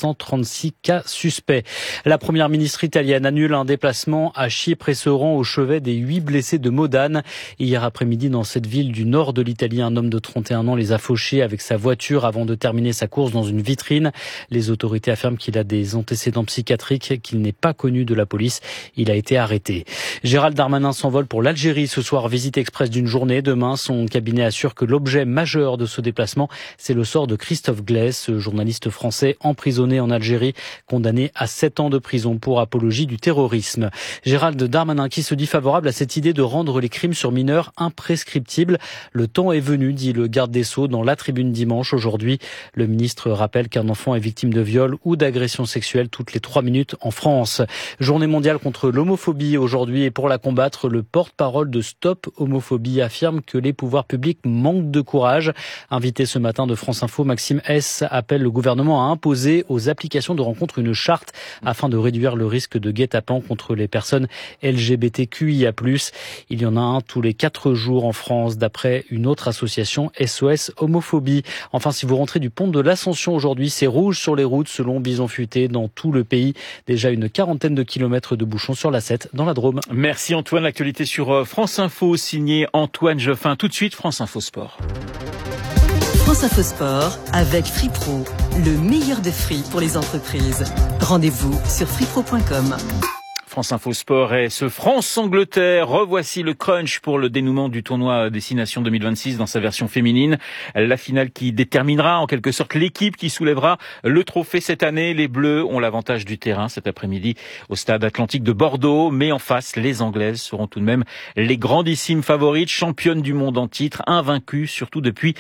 336 cas suspects. La première ministre italienne annule un déplacement à Chypre et se rend au chevet des 8 blessés de Modane. Hier après-midi, dans cette ville du nord de l'Italie, un homme de 31 ans les a fauchés avec sa voiture avant de terminer sa course dans une vitrine. Les autorités affirment qu'il a des antécédents psychiatriques, qu'il n'est pas connu de la police. Il a été arrêté. Gérald Darmanin s'envole pour l'Algérie ce soir, visite express d'une journée. Demain, son cabinet assure que l'objet majeur de ce déplacement, c'est le sort de Christophe Glaise, journaliste français emprisonné en Algérie, condamné à 7 ans de prison pour apologie du terrorisme. Gérald Darmanin qui se dit favorable à cette idée de rendre les crimes sur mineurs imprescriptibles. Le temps est venu, dit le garde des Sceaux dans La Tribune dimanche. Aujourd'hui, le ministre rappelle qu'un enfant est victime de viol ou d'agression sexuelle toutes les 3 minutes en France. Journée mondiale contre l'homophobie aujourd'hui, et pour la combattre, le porte-parole de Stop Homophobie affirme que les pouvoirs publics manquent de courage. Invité ce matin de France Info, Maxime Hess appelle le gouvernement à imposer aux applications de rencontres une charte afin de réduire le risque de guet-apens contre les personnes LGBTQIA+. Il y en a un tous les 4 jours en France, d'après une autre association, SOS Homophobie. Enfin, si vous rentrez du pont de l'Ascension aujourd'hui, c'est rouge sur les routes selon Bison Futé dans tout le pays. Déjà une quarantaine de kilomètres de bouchons sur l'A7 dans la Drôme. Merci Antoine, l'actualité sur France Info, signé Antoine Joffin. Tout de suite, France Info Sport. France Info Sport avec Free Pro. le meilleur de Free pour les entreprises. Rendez-vous sur freepro.com. France Info Sport et ce France-Angleterre. Revoici le crunch pour le dénouement du tournoi Destination 2026 dans sa version féminine. La finale qui déterminera en quelque sorte l'équipe qui soulèvera le trophée cette année. Les Bleus ont l'avantage du terrain cet après-midi au stade Atlantique de Bordeaux. Mais en face, les Anglaises seront tout de même les grandissimes favorites, championnes du monde en titre, invaincues surtout depuis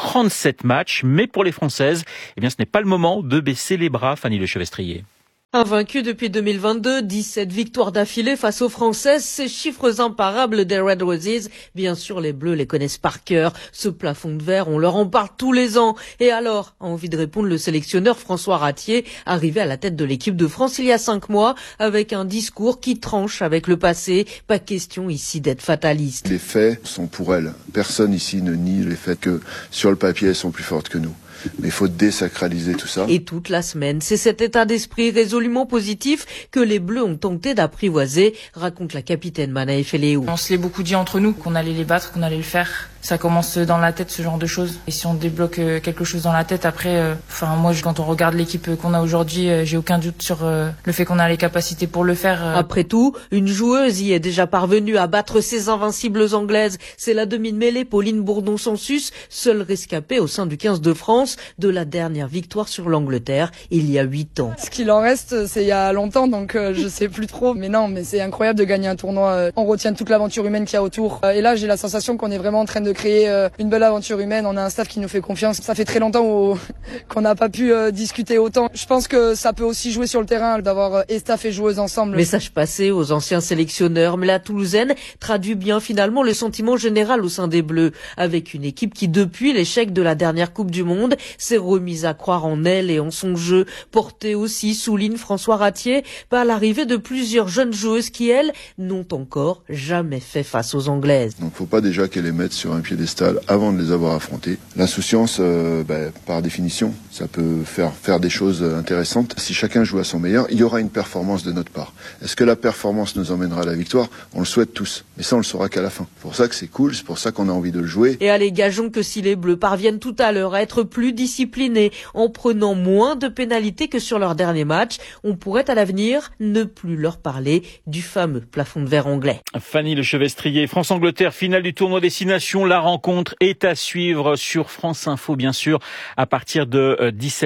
37 matchs. Mais pour les Françaises, eh bien, ce n'est pas le moment de baisser les bras, Fanny Lechevestrier. Invaincu depuis 2022, 17 victoires d'affilée face aux Françaises, ces chiffres imparables des Red Roses. Bien sûr, les Bleus les connaissent par cœur. Ce plafond de verre, on leur en parle tous les ans. Et alors, a envie de répondre le sélectionneur François Ratier, arrivé à la tête de l'équipe de France il y a 5 mois, avec un discours qui tranche avec le passé. Pas question ici d'être fataliste. Les faits sont pour elles. Personne ici ne nie les faits que sur le papier, elles sont plus fortes que nous. Mais il faut désacraliser tout ça. Et toute la semaine, c'est cet état d'esprit résolument positif que les Bleus ont tenté d'apprivoiser, raconte la capitaine Manaï Feléou. On se l'est beaucoup dit entre nous, qu'on allait les battre, qu'on allait le faire. Ça commence dans la tête, ce genre de choses. Et si on débloque quelque chose dans la tête, après, moi, quand on regarde l'équipe qu'on a aujourd'hui, j'ai aucun doute sur le fait qu'on a les capacités pour le faire. Après tout, une joueuse y est déjà parvenue à battre ses invincibles anglaises. C'est la demi de mêlée Pauline Bourdon-Sansus, seule rescapée au sein du 15 de France de la dernière victoire sur l'Angleterre il y a 8 ans. Ce qu'il en reste, c'est il y a longtemps, donc je sais plus trop. Mais non, mais c'est incroyable de gagner un tournoi. On retient toute l'aventure humaine qu'il y a autour. Et là, j'ai la sensation qu'on est vraiment en train de créer une belle aventure humaine. On a un staff qui nous fait confiance. Ça fait très longtemps qu'on n'a pas pu discuter autant. Je pense que ça peut aussi jouer sur le terrain d'avoir staff et joueuses ensemble. Message passé aux anciens sélectionneurs, mais la Toulousaine traduit bien finalement le sentiment général au sein des Bleus, avec une équipe qui depuis l'échec de la dernière Coupe du Monde s'est remise à croire en elle et en son jeu, porté aussi, souligne François Ratier, par l'arrivée de plusieurs jeunes joueuses qui, elles, n'ont encore jamais fait face aux Anglaises. Donc faut pas déjà qu'elles les mettent sur un piédestal avant de les avoir affrontées. L'insouciance, par définition, ça peut faire des choses intéressantes. Si chacun joue à son meilleur, il y aura une performance de notre part. Est-ce que la performance nous emmènera à la victoire ? On le souhaite tous, mais ça on le saura qu'à la fin. C'est pour ça que c'est cool, c'est pour ça qu'on a envie de le jouer. Et allez, gageons que si les Bleus parviennent tout à l'heure à être plus disciplinés, en prenant moins de pénalités que sur leur dernier match, on pourrait à l'avenir ne plus leur parler du fameux plafond de verre anglais. Fanny Lechevestrier, France-Angleterre, finale du tournoi Destination. La rencontre est à suivre sur France Info, bien sûr, à partir de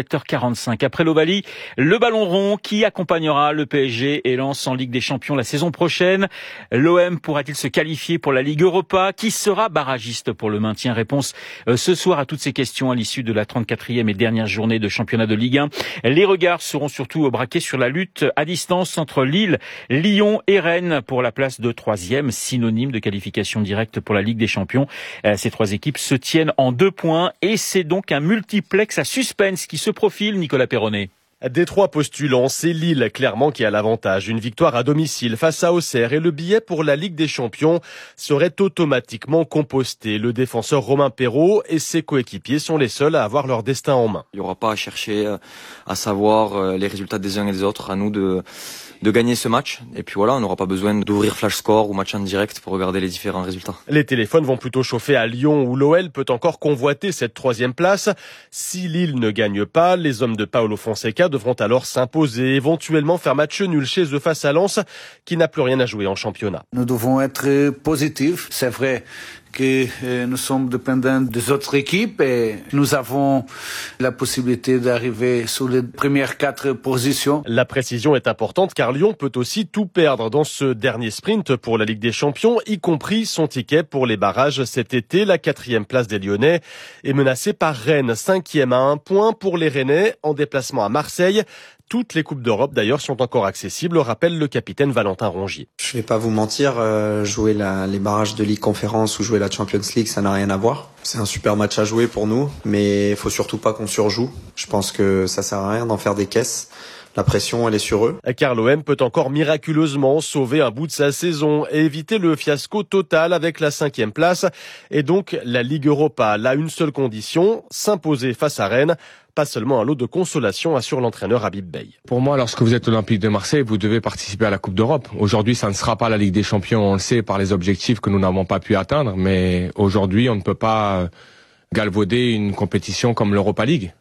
17h45. Après l'Ovalie, le ballon rond qui accompagnera le PSG et Lens en Ligue des Champions la saison prochaine. L'OM pourra-t-il se qualifier pour la Ligue Europa ? Qui sera barragiste pour le maintien ? Réponse ce soir à toutes ces questions à l'issue de la 34e et dernière journée de championnat de Ligue 1. Les regards seront surtout braqués sur la lutte à distance entre Lille, Lyon et Rennes pour la place de 3e, synonyme de qualification directe pour la Ligue des Champions. Ces trois équipes se tiennent en 2 points et c'est donc un multiplex à suspense qui se profile, Nicolas Perronnet. Des 3 postulants, c'est Lille clairement qui a l'avantage. Une victoire à domicile face à Auxerre et le billet pour la Ligue des Champions serait automatiquement composté. Le défenseur Romain Perraud et ses coéquipiers sont les seuls à avoir leur destin en main. Il n'y aura pas à chercher à savoir les résultats des uns et des autres, à nous de gagner ce match. Et puis voilà, on n'aura pas besoin d'ouvrir Flash Score ou match en direct pour regarder les différents résultats. Les téléphones vont plutôt chauffer à Lyon où l'OL peut encore convoiter cette 3e place. Si Lille ne gagne pas, les hommes de Paulo Fonseca devront alors s'imposer, éventuellement faire match nul chez eux face à Lens, qui n'a plus rien à jouer en championnat. Nous devons être positifs. C'est vrai que nous sommes dépendants des autres équipes et nous avons la possibilité d'arriver sur les premières 4 positions. La précision est importante car Lyon peut aussi tout perdre dans ce dernier sprint pour la Ligue des Champions, y compris son ticket pour les barrages cet été. La 4e place des Lyonnais est menacée par Rennes, 5e à 1 point pour les Rennais en déplacement à Marseille. Toutes les Coupes d'Europe, d'ailleurs, sont encore accessibles, rappelle le capitaine Valentin Rongier. Je vais pas vous mentir, jouer les barrages de Ligue Conférence ou jouer la Champions League, ça n'a rien à voir. C'est un super match à jouer pour nous, mais il faut surtout pas qu'on surjoue. Je pense que ça sert à rien d'en faire des caisses. La pression, elle est sur eux. Car l'OM peut encore miraculeusement sauver un bout de sa saison et éviter le fiasco total avec la 5e place et donc la Ligue Europa. Là, une seule condition, s'imposer face à Rennes. Pas seulement un lot de consolation, assure l'entraîneur Habib Bey. Pour moi, lorsque vous êtes Olympique de Marseille, vous devez participer à la Coupe d'Europe. Aujourd'hui, ça ne sera pas la Ligue des Champions, on le sait, par les objectifs que nous n'avons pas pu atteindre. Mais aujourd'hui, on ne peut pas galvauder une compétition comme l'Europa League.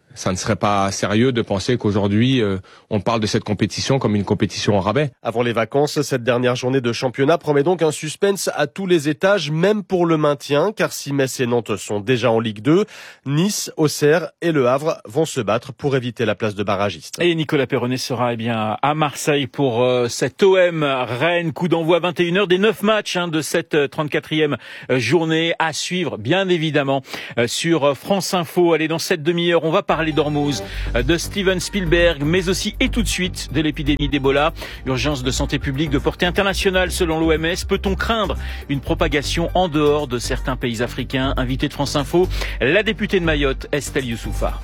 Ça ne serait pas sérieux de penser qu'aujourd'hui, on parle de cette compétition comme une compétition au rabais. Avant les vacances, cette dernière journée de championnat promet donc un suspense à tous les étages, même pour le maintien, car si Metz et Nantes sont déjà en Ligue 2, Nice, Auxerre et Le Havre vont se battre pour éviter la place de barragiste. Et Nicolas Perronnet sera à Marseille pour cet OM Rennes, coup d'envoi 21h des 9 matchs de cette 34e journée à suivre, bien évidemment, sur France Info. Allez, dans cette demi-heure, on va parler d'Ormuz, de Steven Spielberg, mais aussi et tout de suite de l'épidémie d'Ebola. Urgence de santé publique de portée internationale selon l'OMS. Peut-on craindre une propagation en dehors de certains pays africains? Invité de France Info, la députée de Mayotte, Estelle Youssoufa.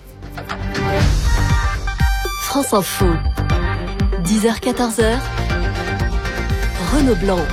France Info, 10h-14h, Renaud Blanc.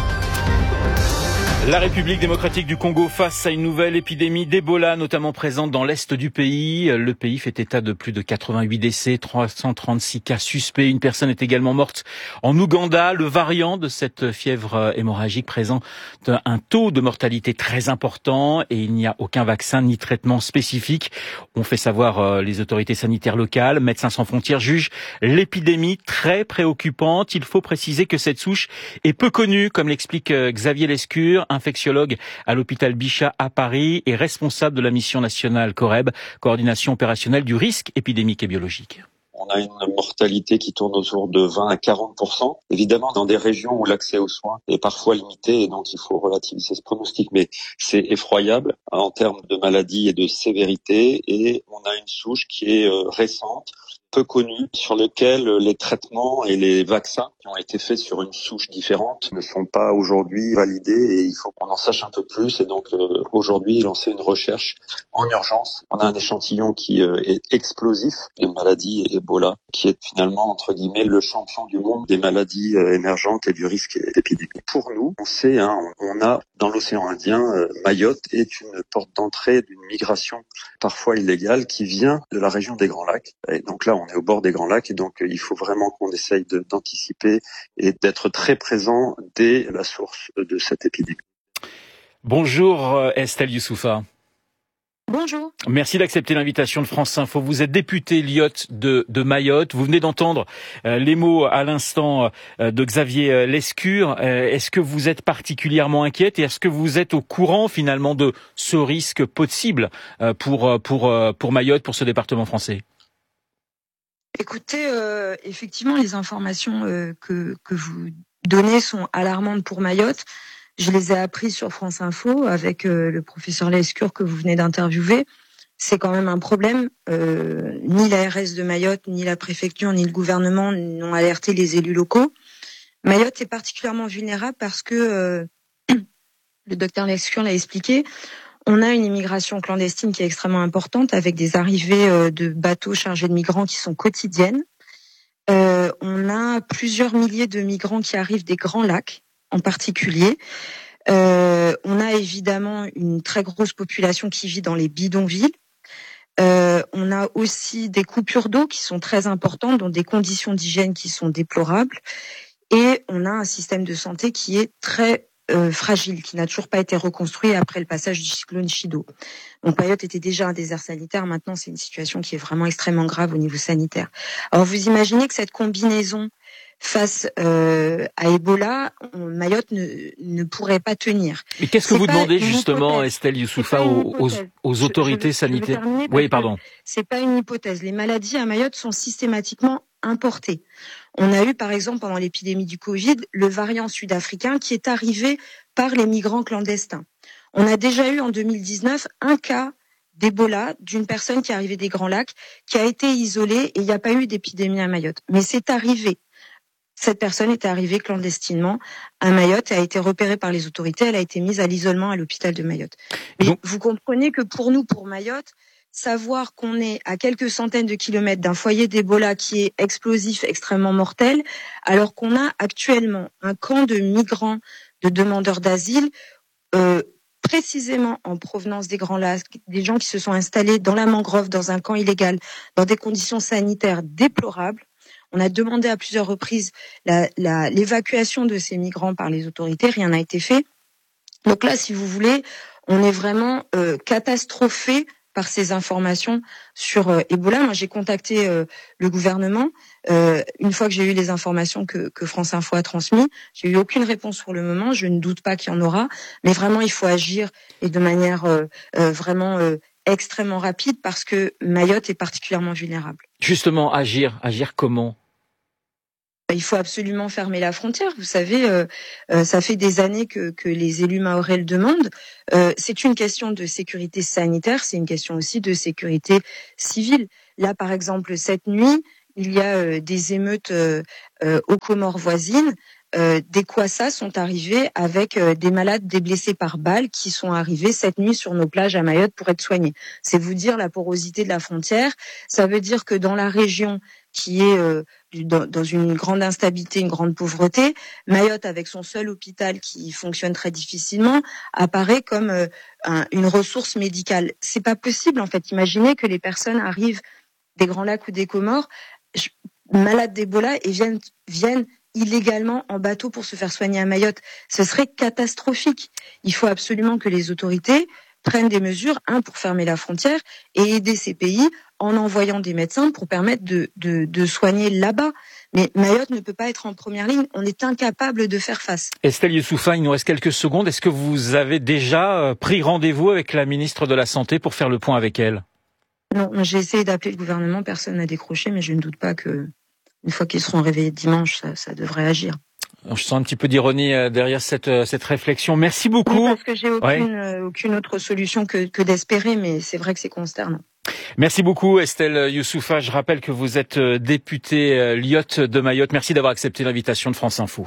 La République démocratique du Congo face à une nouvelle épidémie d'Ebola, notamment présente dans l'est du pays. Le pays fait état de plus de 88 décès, 336 cas suspects. Une personne est également morte en Ouganda. Le variant de cette fièvre hémorragique présente un taux de mortalité très important et il n'y a aucun vaccin ni traitement spécifique. On fait savoir les autorités sanitaires locales. Médecins sans frontières jugent l'épidémie très préoccupante. Il faut préciser que cette souche est peu connue, comme l'explique Xavier Lescure, infectiologue à l'hôpital Bichat à Paris et responsable de la mission nationale COREB, coordination opérationnelle du risque épidémique et biologique. On a une mortalité qui tourne autour de 20 à 40%. Évidemment, dans des régions où l'accès aux soins est parfois limité, et donc il faut relativiser ce pronostic, mais c'est effroyable en termes de maladie et de sévérité. Et on a une souche qui est récente, peu connue, sur lequel les traitements et les vaccins qui ont été faits sur une souche différente ne sont pas aujourd'hui validés et il faut qu'on en sache un peu plus. Et donc aujourd'hui, lancer une recherche en urgence. On a un échantillon qui est explosif, une maladie Ebola, qui est finalement, entre guillemets, le champion du monde des maladies émergentes et du risque épidémique. Pour nous, on sait, on a dans l'océan Indien, Mayotte est une porte d'entrée d'une migration parfois illégale qui vient de la région des Grands Lacs. Et donc là, on est au bord des Grands Lacs et donc il faut vraiment qu'on essaye d'anticiper et d'être très présent dès la source de cette épidémie. Bonjour Estelle Youssoufa. Bonjour. Merci d'accepter l'invitation de France Info. Vous êtes député Lyotte de Mayotte. Vous venez d'entendre les mots à l'instant de Xavier Lescure. Est-ce que vous êtes particulièrement inquiète et est-ce que vous êtes au courant finalement de ce risque possible pour Mayotte, pour ce département français? Écoutez, effectivement, les informations que vous donnez sont alarmantes pour Mayotte. Je les ai apprises sur France Info avec le professeur Lescure que vous venez d'interviewer. C'est quand même un problème. Ni l'ARS de Mayotte, ni la préfecture, ni le gouvernement n'ont alerté les élus locaux. Mayotte est particulièrement vulnérable parce que, le docteur Lescure l'a expliqué, on a une immigration clandestine qui est extrêmement importante avec des arrivées de bateaux chargés de migrants qui sont quotidiennes. On a plusieurs milliers de migrants qui arrivent des Grands Lacs en particulier. On a évidemment une très grosse population qui vit dans les bidonvilles. On a aussi des coupures d'eau qui sont très importantes, dont des conditions d'hygiène qui sont déplorables. Et on a un système de santé qui est très fragile, qui n'a toujours pas été reconstruit après le passage du cyclone Chido. Donc Mayotte était déjà un désert sanitaire, maintenant c'est une situation qui est vraiment extrêmement grave au niveau sanitaire. Alors vous imaginez que cette combinaison face à Ebola, Mayotte ne pourrait pas tenir. Mais qu'est-ce que vous demandez justement, Estelle Youssoufa, aux autorités sanitaires? Oui, pardon. C'est pas une hypothèse. Les maladies à Mayotte sont systématiquement importées. On a eu, par exemple, pendant l'épidémie du Covid, le variant sud-africain qui est arrivé par les migrants clandestins. On a déjà eu en 2019 un cas d'Ebola d'une personne qui est arrivée des Grands Lacs, qui a été isolée et il n'y a pas eu d'épidémie à Mayotte. Mais c'est arrivé. Cette personne était arrivée clandestinement à Mayotte et a été repérée par les autorités. Elle a été mise à l'isolement à l'hôpital de Mayotte. Mais vous comprenez que pour nous, pour Mayotte, savoir qu'on est à quelques centaines de kilomètres d'un foyer d'Ebola qui est explosif, extrêmement mortel, alors qu'on a actuellement un camp de migrants, de demandeurs d'asile, précisément en provenance des Grands Lacs, des gens qui se sont installés dans la mangrove, dans un camp illégal, dans des conditions sanitaires déplorables. On a demandé à plusieurs reprises l'évacuation de ces migrants par les autorités, rien n'a été fait. Donc là, si vous voulez, on est vraiment catastrophé par ces informations sur Ebola. Moi, j'ai contacté le gouvernement une fois que j'ai eu les informations que France Info a transmises. J'ai eu aucune réponse pour le moment. Je ne doute pas qu'il y en aura, mais vraiment, il faut agir et de manière vraiment extrêmement rapide parce que Mayotte est particulièrement vulnérable. Justement, agir comment ? Il faut absolument fermer la frontière. Vous savez, ça fait des années que les élus mahorais le demandent. C'est une question de sécurité sanitaire, c'est une question aussi de sécurité civile. Là, par exemple, cette nuit, il y a des émeutes aux Comores voisines. Des Kwassa sont arrivés avec des malades, des blessés par balles qui sont arrivés cette nuit sur nos plages à Mayotte pour être soignés. C'est vous dire la porosité de la frontière. Ça veut dire que dans la région qui est dans une grande instabilité, une grande pauvreté, Mayotte, avec son seul hôpital qui fonctionne très difficilement, apparaît comme une ressource médicale. C'est pas possible, en fait. Imaginez que les personnes arrivent des Grands Lacs ou des Comores, malades d'Ebola, et viennent illégalement en bateau pour se faire soigner à Mayotte. Ce serait catastrophique. Il faut absolument que les autorités prennent des mesures, pour fermer la frontière et aider ces pays en envoyant des médecins pour permettre de soigner là-bas. Mais Mayotte ne peut pas être en première ligne. On est incapable de faire face. Estelle Youssoufa, il nous reste quelques secondes. Est-ce que vous avez déjà pris rendez-vous avec la ministre de la Santé pour faire le point avec elle ? Non, j'ai essayé d'appeler le gouvernement, personne n'a décroché, mais je ne doute pas que une fois qu'ils seront réveillés dimanche, ça devrait agir. Je sens un petit peu d'ironie derrière cette réflexion. Merci beaucoup. Oui, parce que j'ai aucune autre solution que d'espérer, mais c'est vrai que c'est consternant. Merci beaucoup Estelle Youssoufa. Je rappelle que vous êtes députée Lyotte de Mayotte. Merci d'avoir accepté l'invitation de France Info.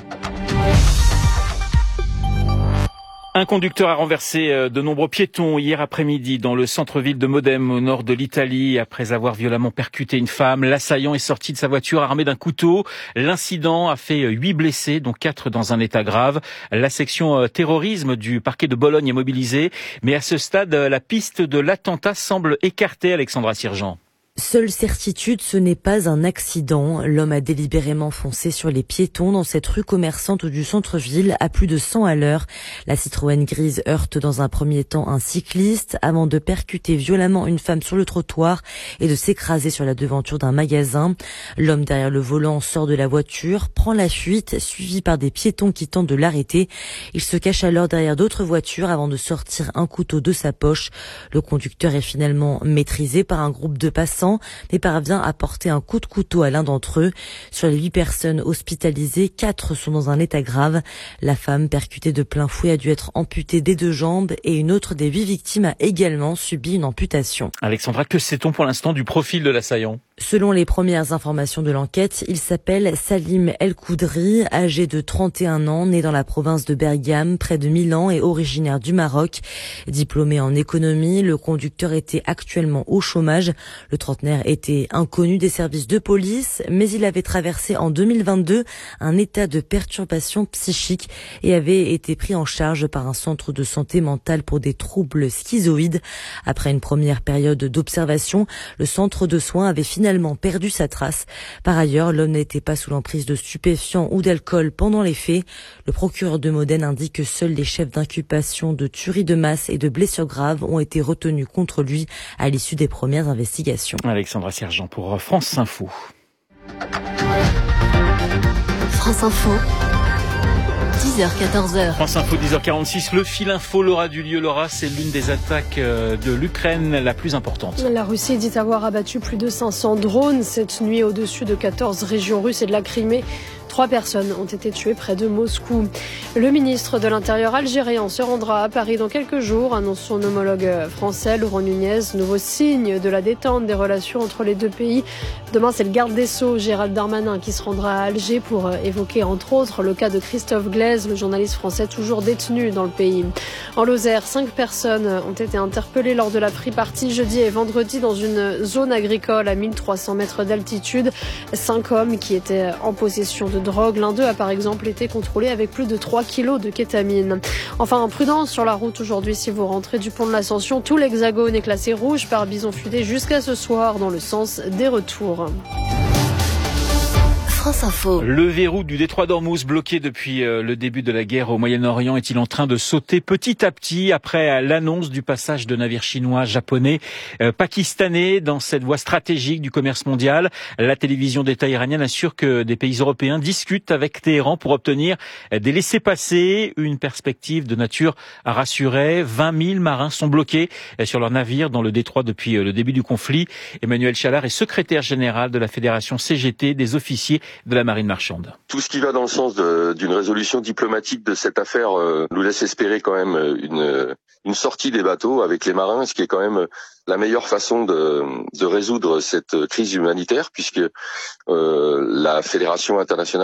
Un conducteur a renversé de nombreux piétons hier après-midi dans le centre-ville de Modène, au nord de l'Italie, après avoir violemment percuté une femme. L'assaillant est sorti de sa voiture armé d'un couteau. L'incident a fait 8 blessés, dont 4 dans un état grave. La section terrorisme du parquet de Bologne est mobilisée, mais à ce stade, la piste de l'attentat semble écartée, Alexandra Sirjean. Seule certitude, ce n'est pas un accident. L'homme a délibérément foncé sur les piétons dans cette rue commerçante du centre-ville à plus de 100 à l'heure. La Citroën grise heurte dans un premier temps un cycliste avant de percuter violemment une femme sur le trottoir et de s'écraser sur la devanture d'un magasin. L'homme derrière le volant sort de la voiture, prend la fuite, suivi par des piétons qui tentent de l'arrêter. Il se cache alors derrière d'autres voitures avant de sortir un couteau de sa poche. Le conducteur est finalement maîtrisé par un groupe de passants, mais parvient à porter un coup de couteau à l'un d'entre eux. Sur les 8 personnes hospitalisées, 4 sont dans un état grave. La femme percutée de plein fouet a dû être amputée des 2 jambes et une autre des 8 victimes a également subi une amputation. Alexandra, que sait-on pour l'instant du profil de l'assaillant ? Selon les premières informations de l'enquête, il s'appelle Salim El Koudri, âgé de 31 ans, né dans la province de Bergame, près de Milan et originaire du Maroc. Diplômé en économie, le conducteur était actuellement au chômage. Le trentenaire était inconnu des services de police, mais il avait traversé en 2022 un état de perturbation psychique et avait été pris en charge par un centre de santé mentale pour des troubles schizoïdes. Après une première période d'observation, le centre de soins avait finalement perdu sa trace. Par ailleurs, l'homme n'était pas sous l'emprise de stupéfiants ou d'alcool pendant les faits. Le procureur de Modène indique que seuls les chefs d'inculpation de tuerie de masse et de blessures graves ont été retenus contre lui à l'issue des premières investigations. Alexandra Sirjean pour France Info. France Info. 10h-14h. France Info 10h46, le fil info, Laura Dulieu. Laura, c'est l'une des attaques de l'Ukraine la plus importante. La Russie dit avoir abattu plus de 500 drones cette nuit au-dessus de 14 régions russes et de la Crimée. 3 personnes ont été tuées près de Moscou. Le ministre de l'Intérieur algérien se rendra à Paris dans quelques jours, annonce son homologue français, Laurent Nunez. Nouveau signe de la détente des relations entre les 2 pays. Demain, c'est le garde des Sceaux, Gérald Darmanin, qui se rendra à Alger pour évoquer, entre autres, le cas de Christophe Glaise, le journaliste français toujours détenu dans le pays. En Lozère, 5 personnes ont été interpellées lors de la free party jeudi et vendredi dans une zone agricole à 1300 mètres d'altitude. 5 hommes qui étaient en possession de drogue. L'un d'eux a par exemple été contrôlé avec plus de 3 kilos de kétamine. Enfin, prudence sur la route aujourd'hui si vous rentrez du pont de l'Ascension. Tout l'Hexagone est classé rouge par bison futé jusqu'à ce soir dans le sens des retours. France Info. Le verrou du détroit d'Ormuz, bloqué depuis le début de la guerre au Moyen-Orient, est-il en train de sauter petit à petit après l'annonce du passage de navires chinois, japonais, pakistanais dans cette voie stratégique du commerce mondial? La télévision d'État iranienne assure que des pays européens discutent avec Téhéran pour obtenir des laissez-passer, une perspective de nature à rassurer. 20 000 marins sont bloqués sur leurs navires dans le détroit depuis le début du conflit. Emmanuel Chalard est secrétaire général de la Fédération CGT des officiers de la marine marchande. Tout ce qui va dans le sens d'une résolution diplomatique de cette affaire nous laisse espérer quand même une sortie des bateaux avec les marins, ce qui est quand même la meilleure façon de résoudre cette crise humanitaire, puisque la Fédération internationale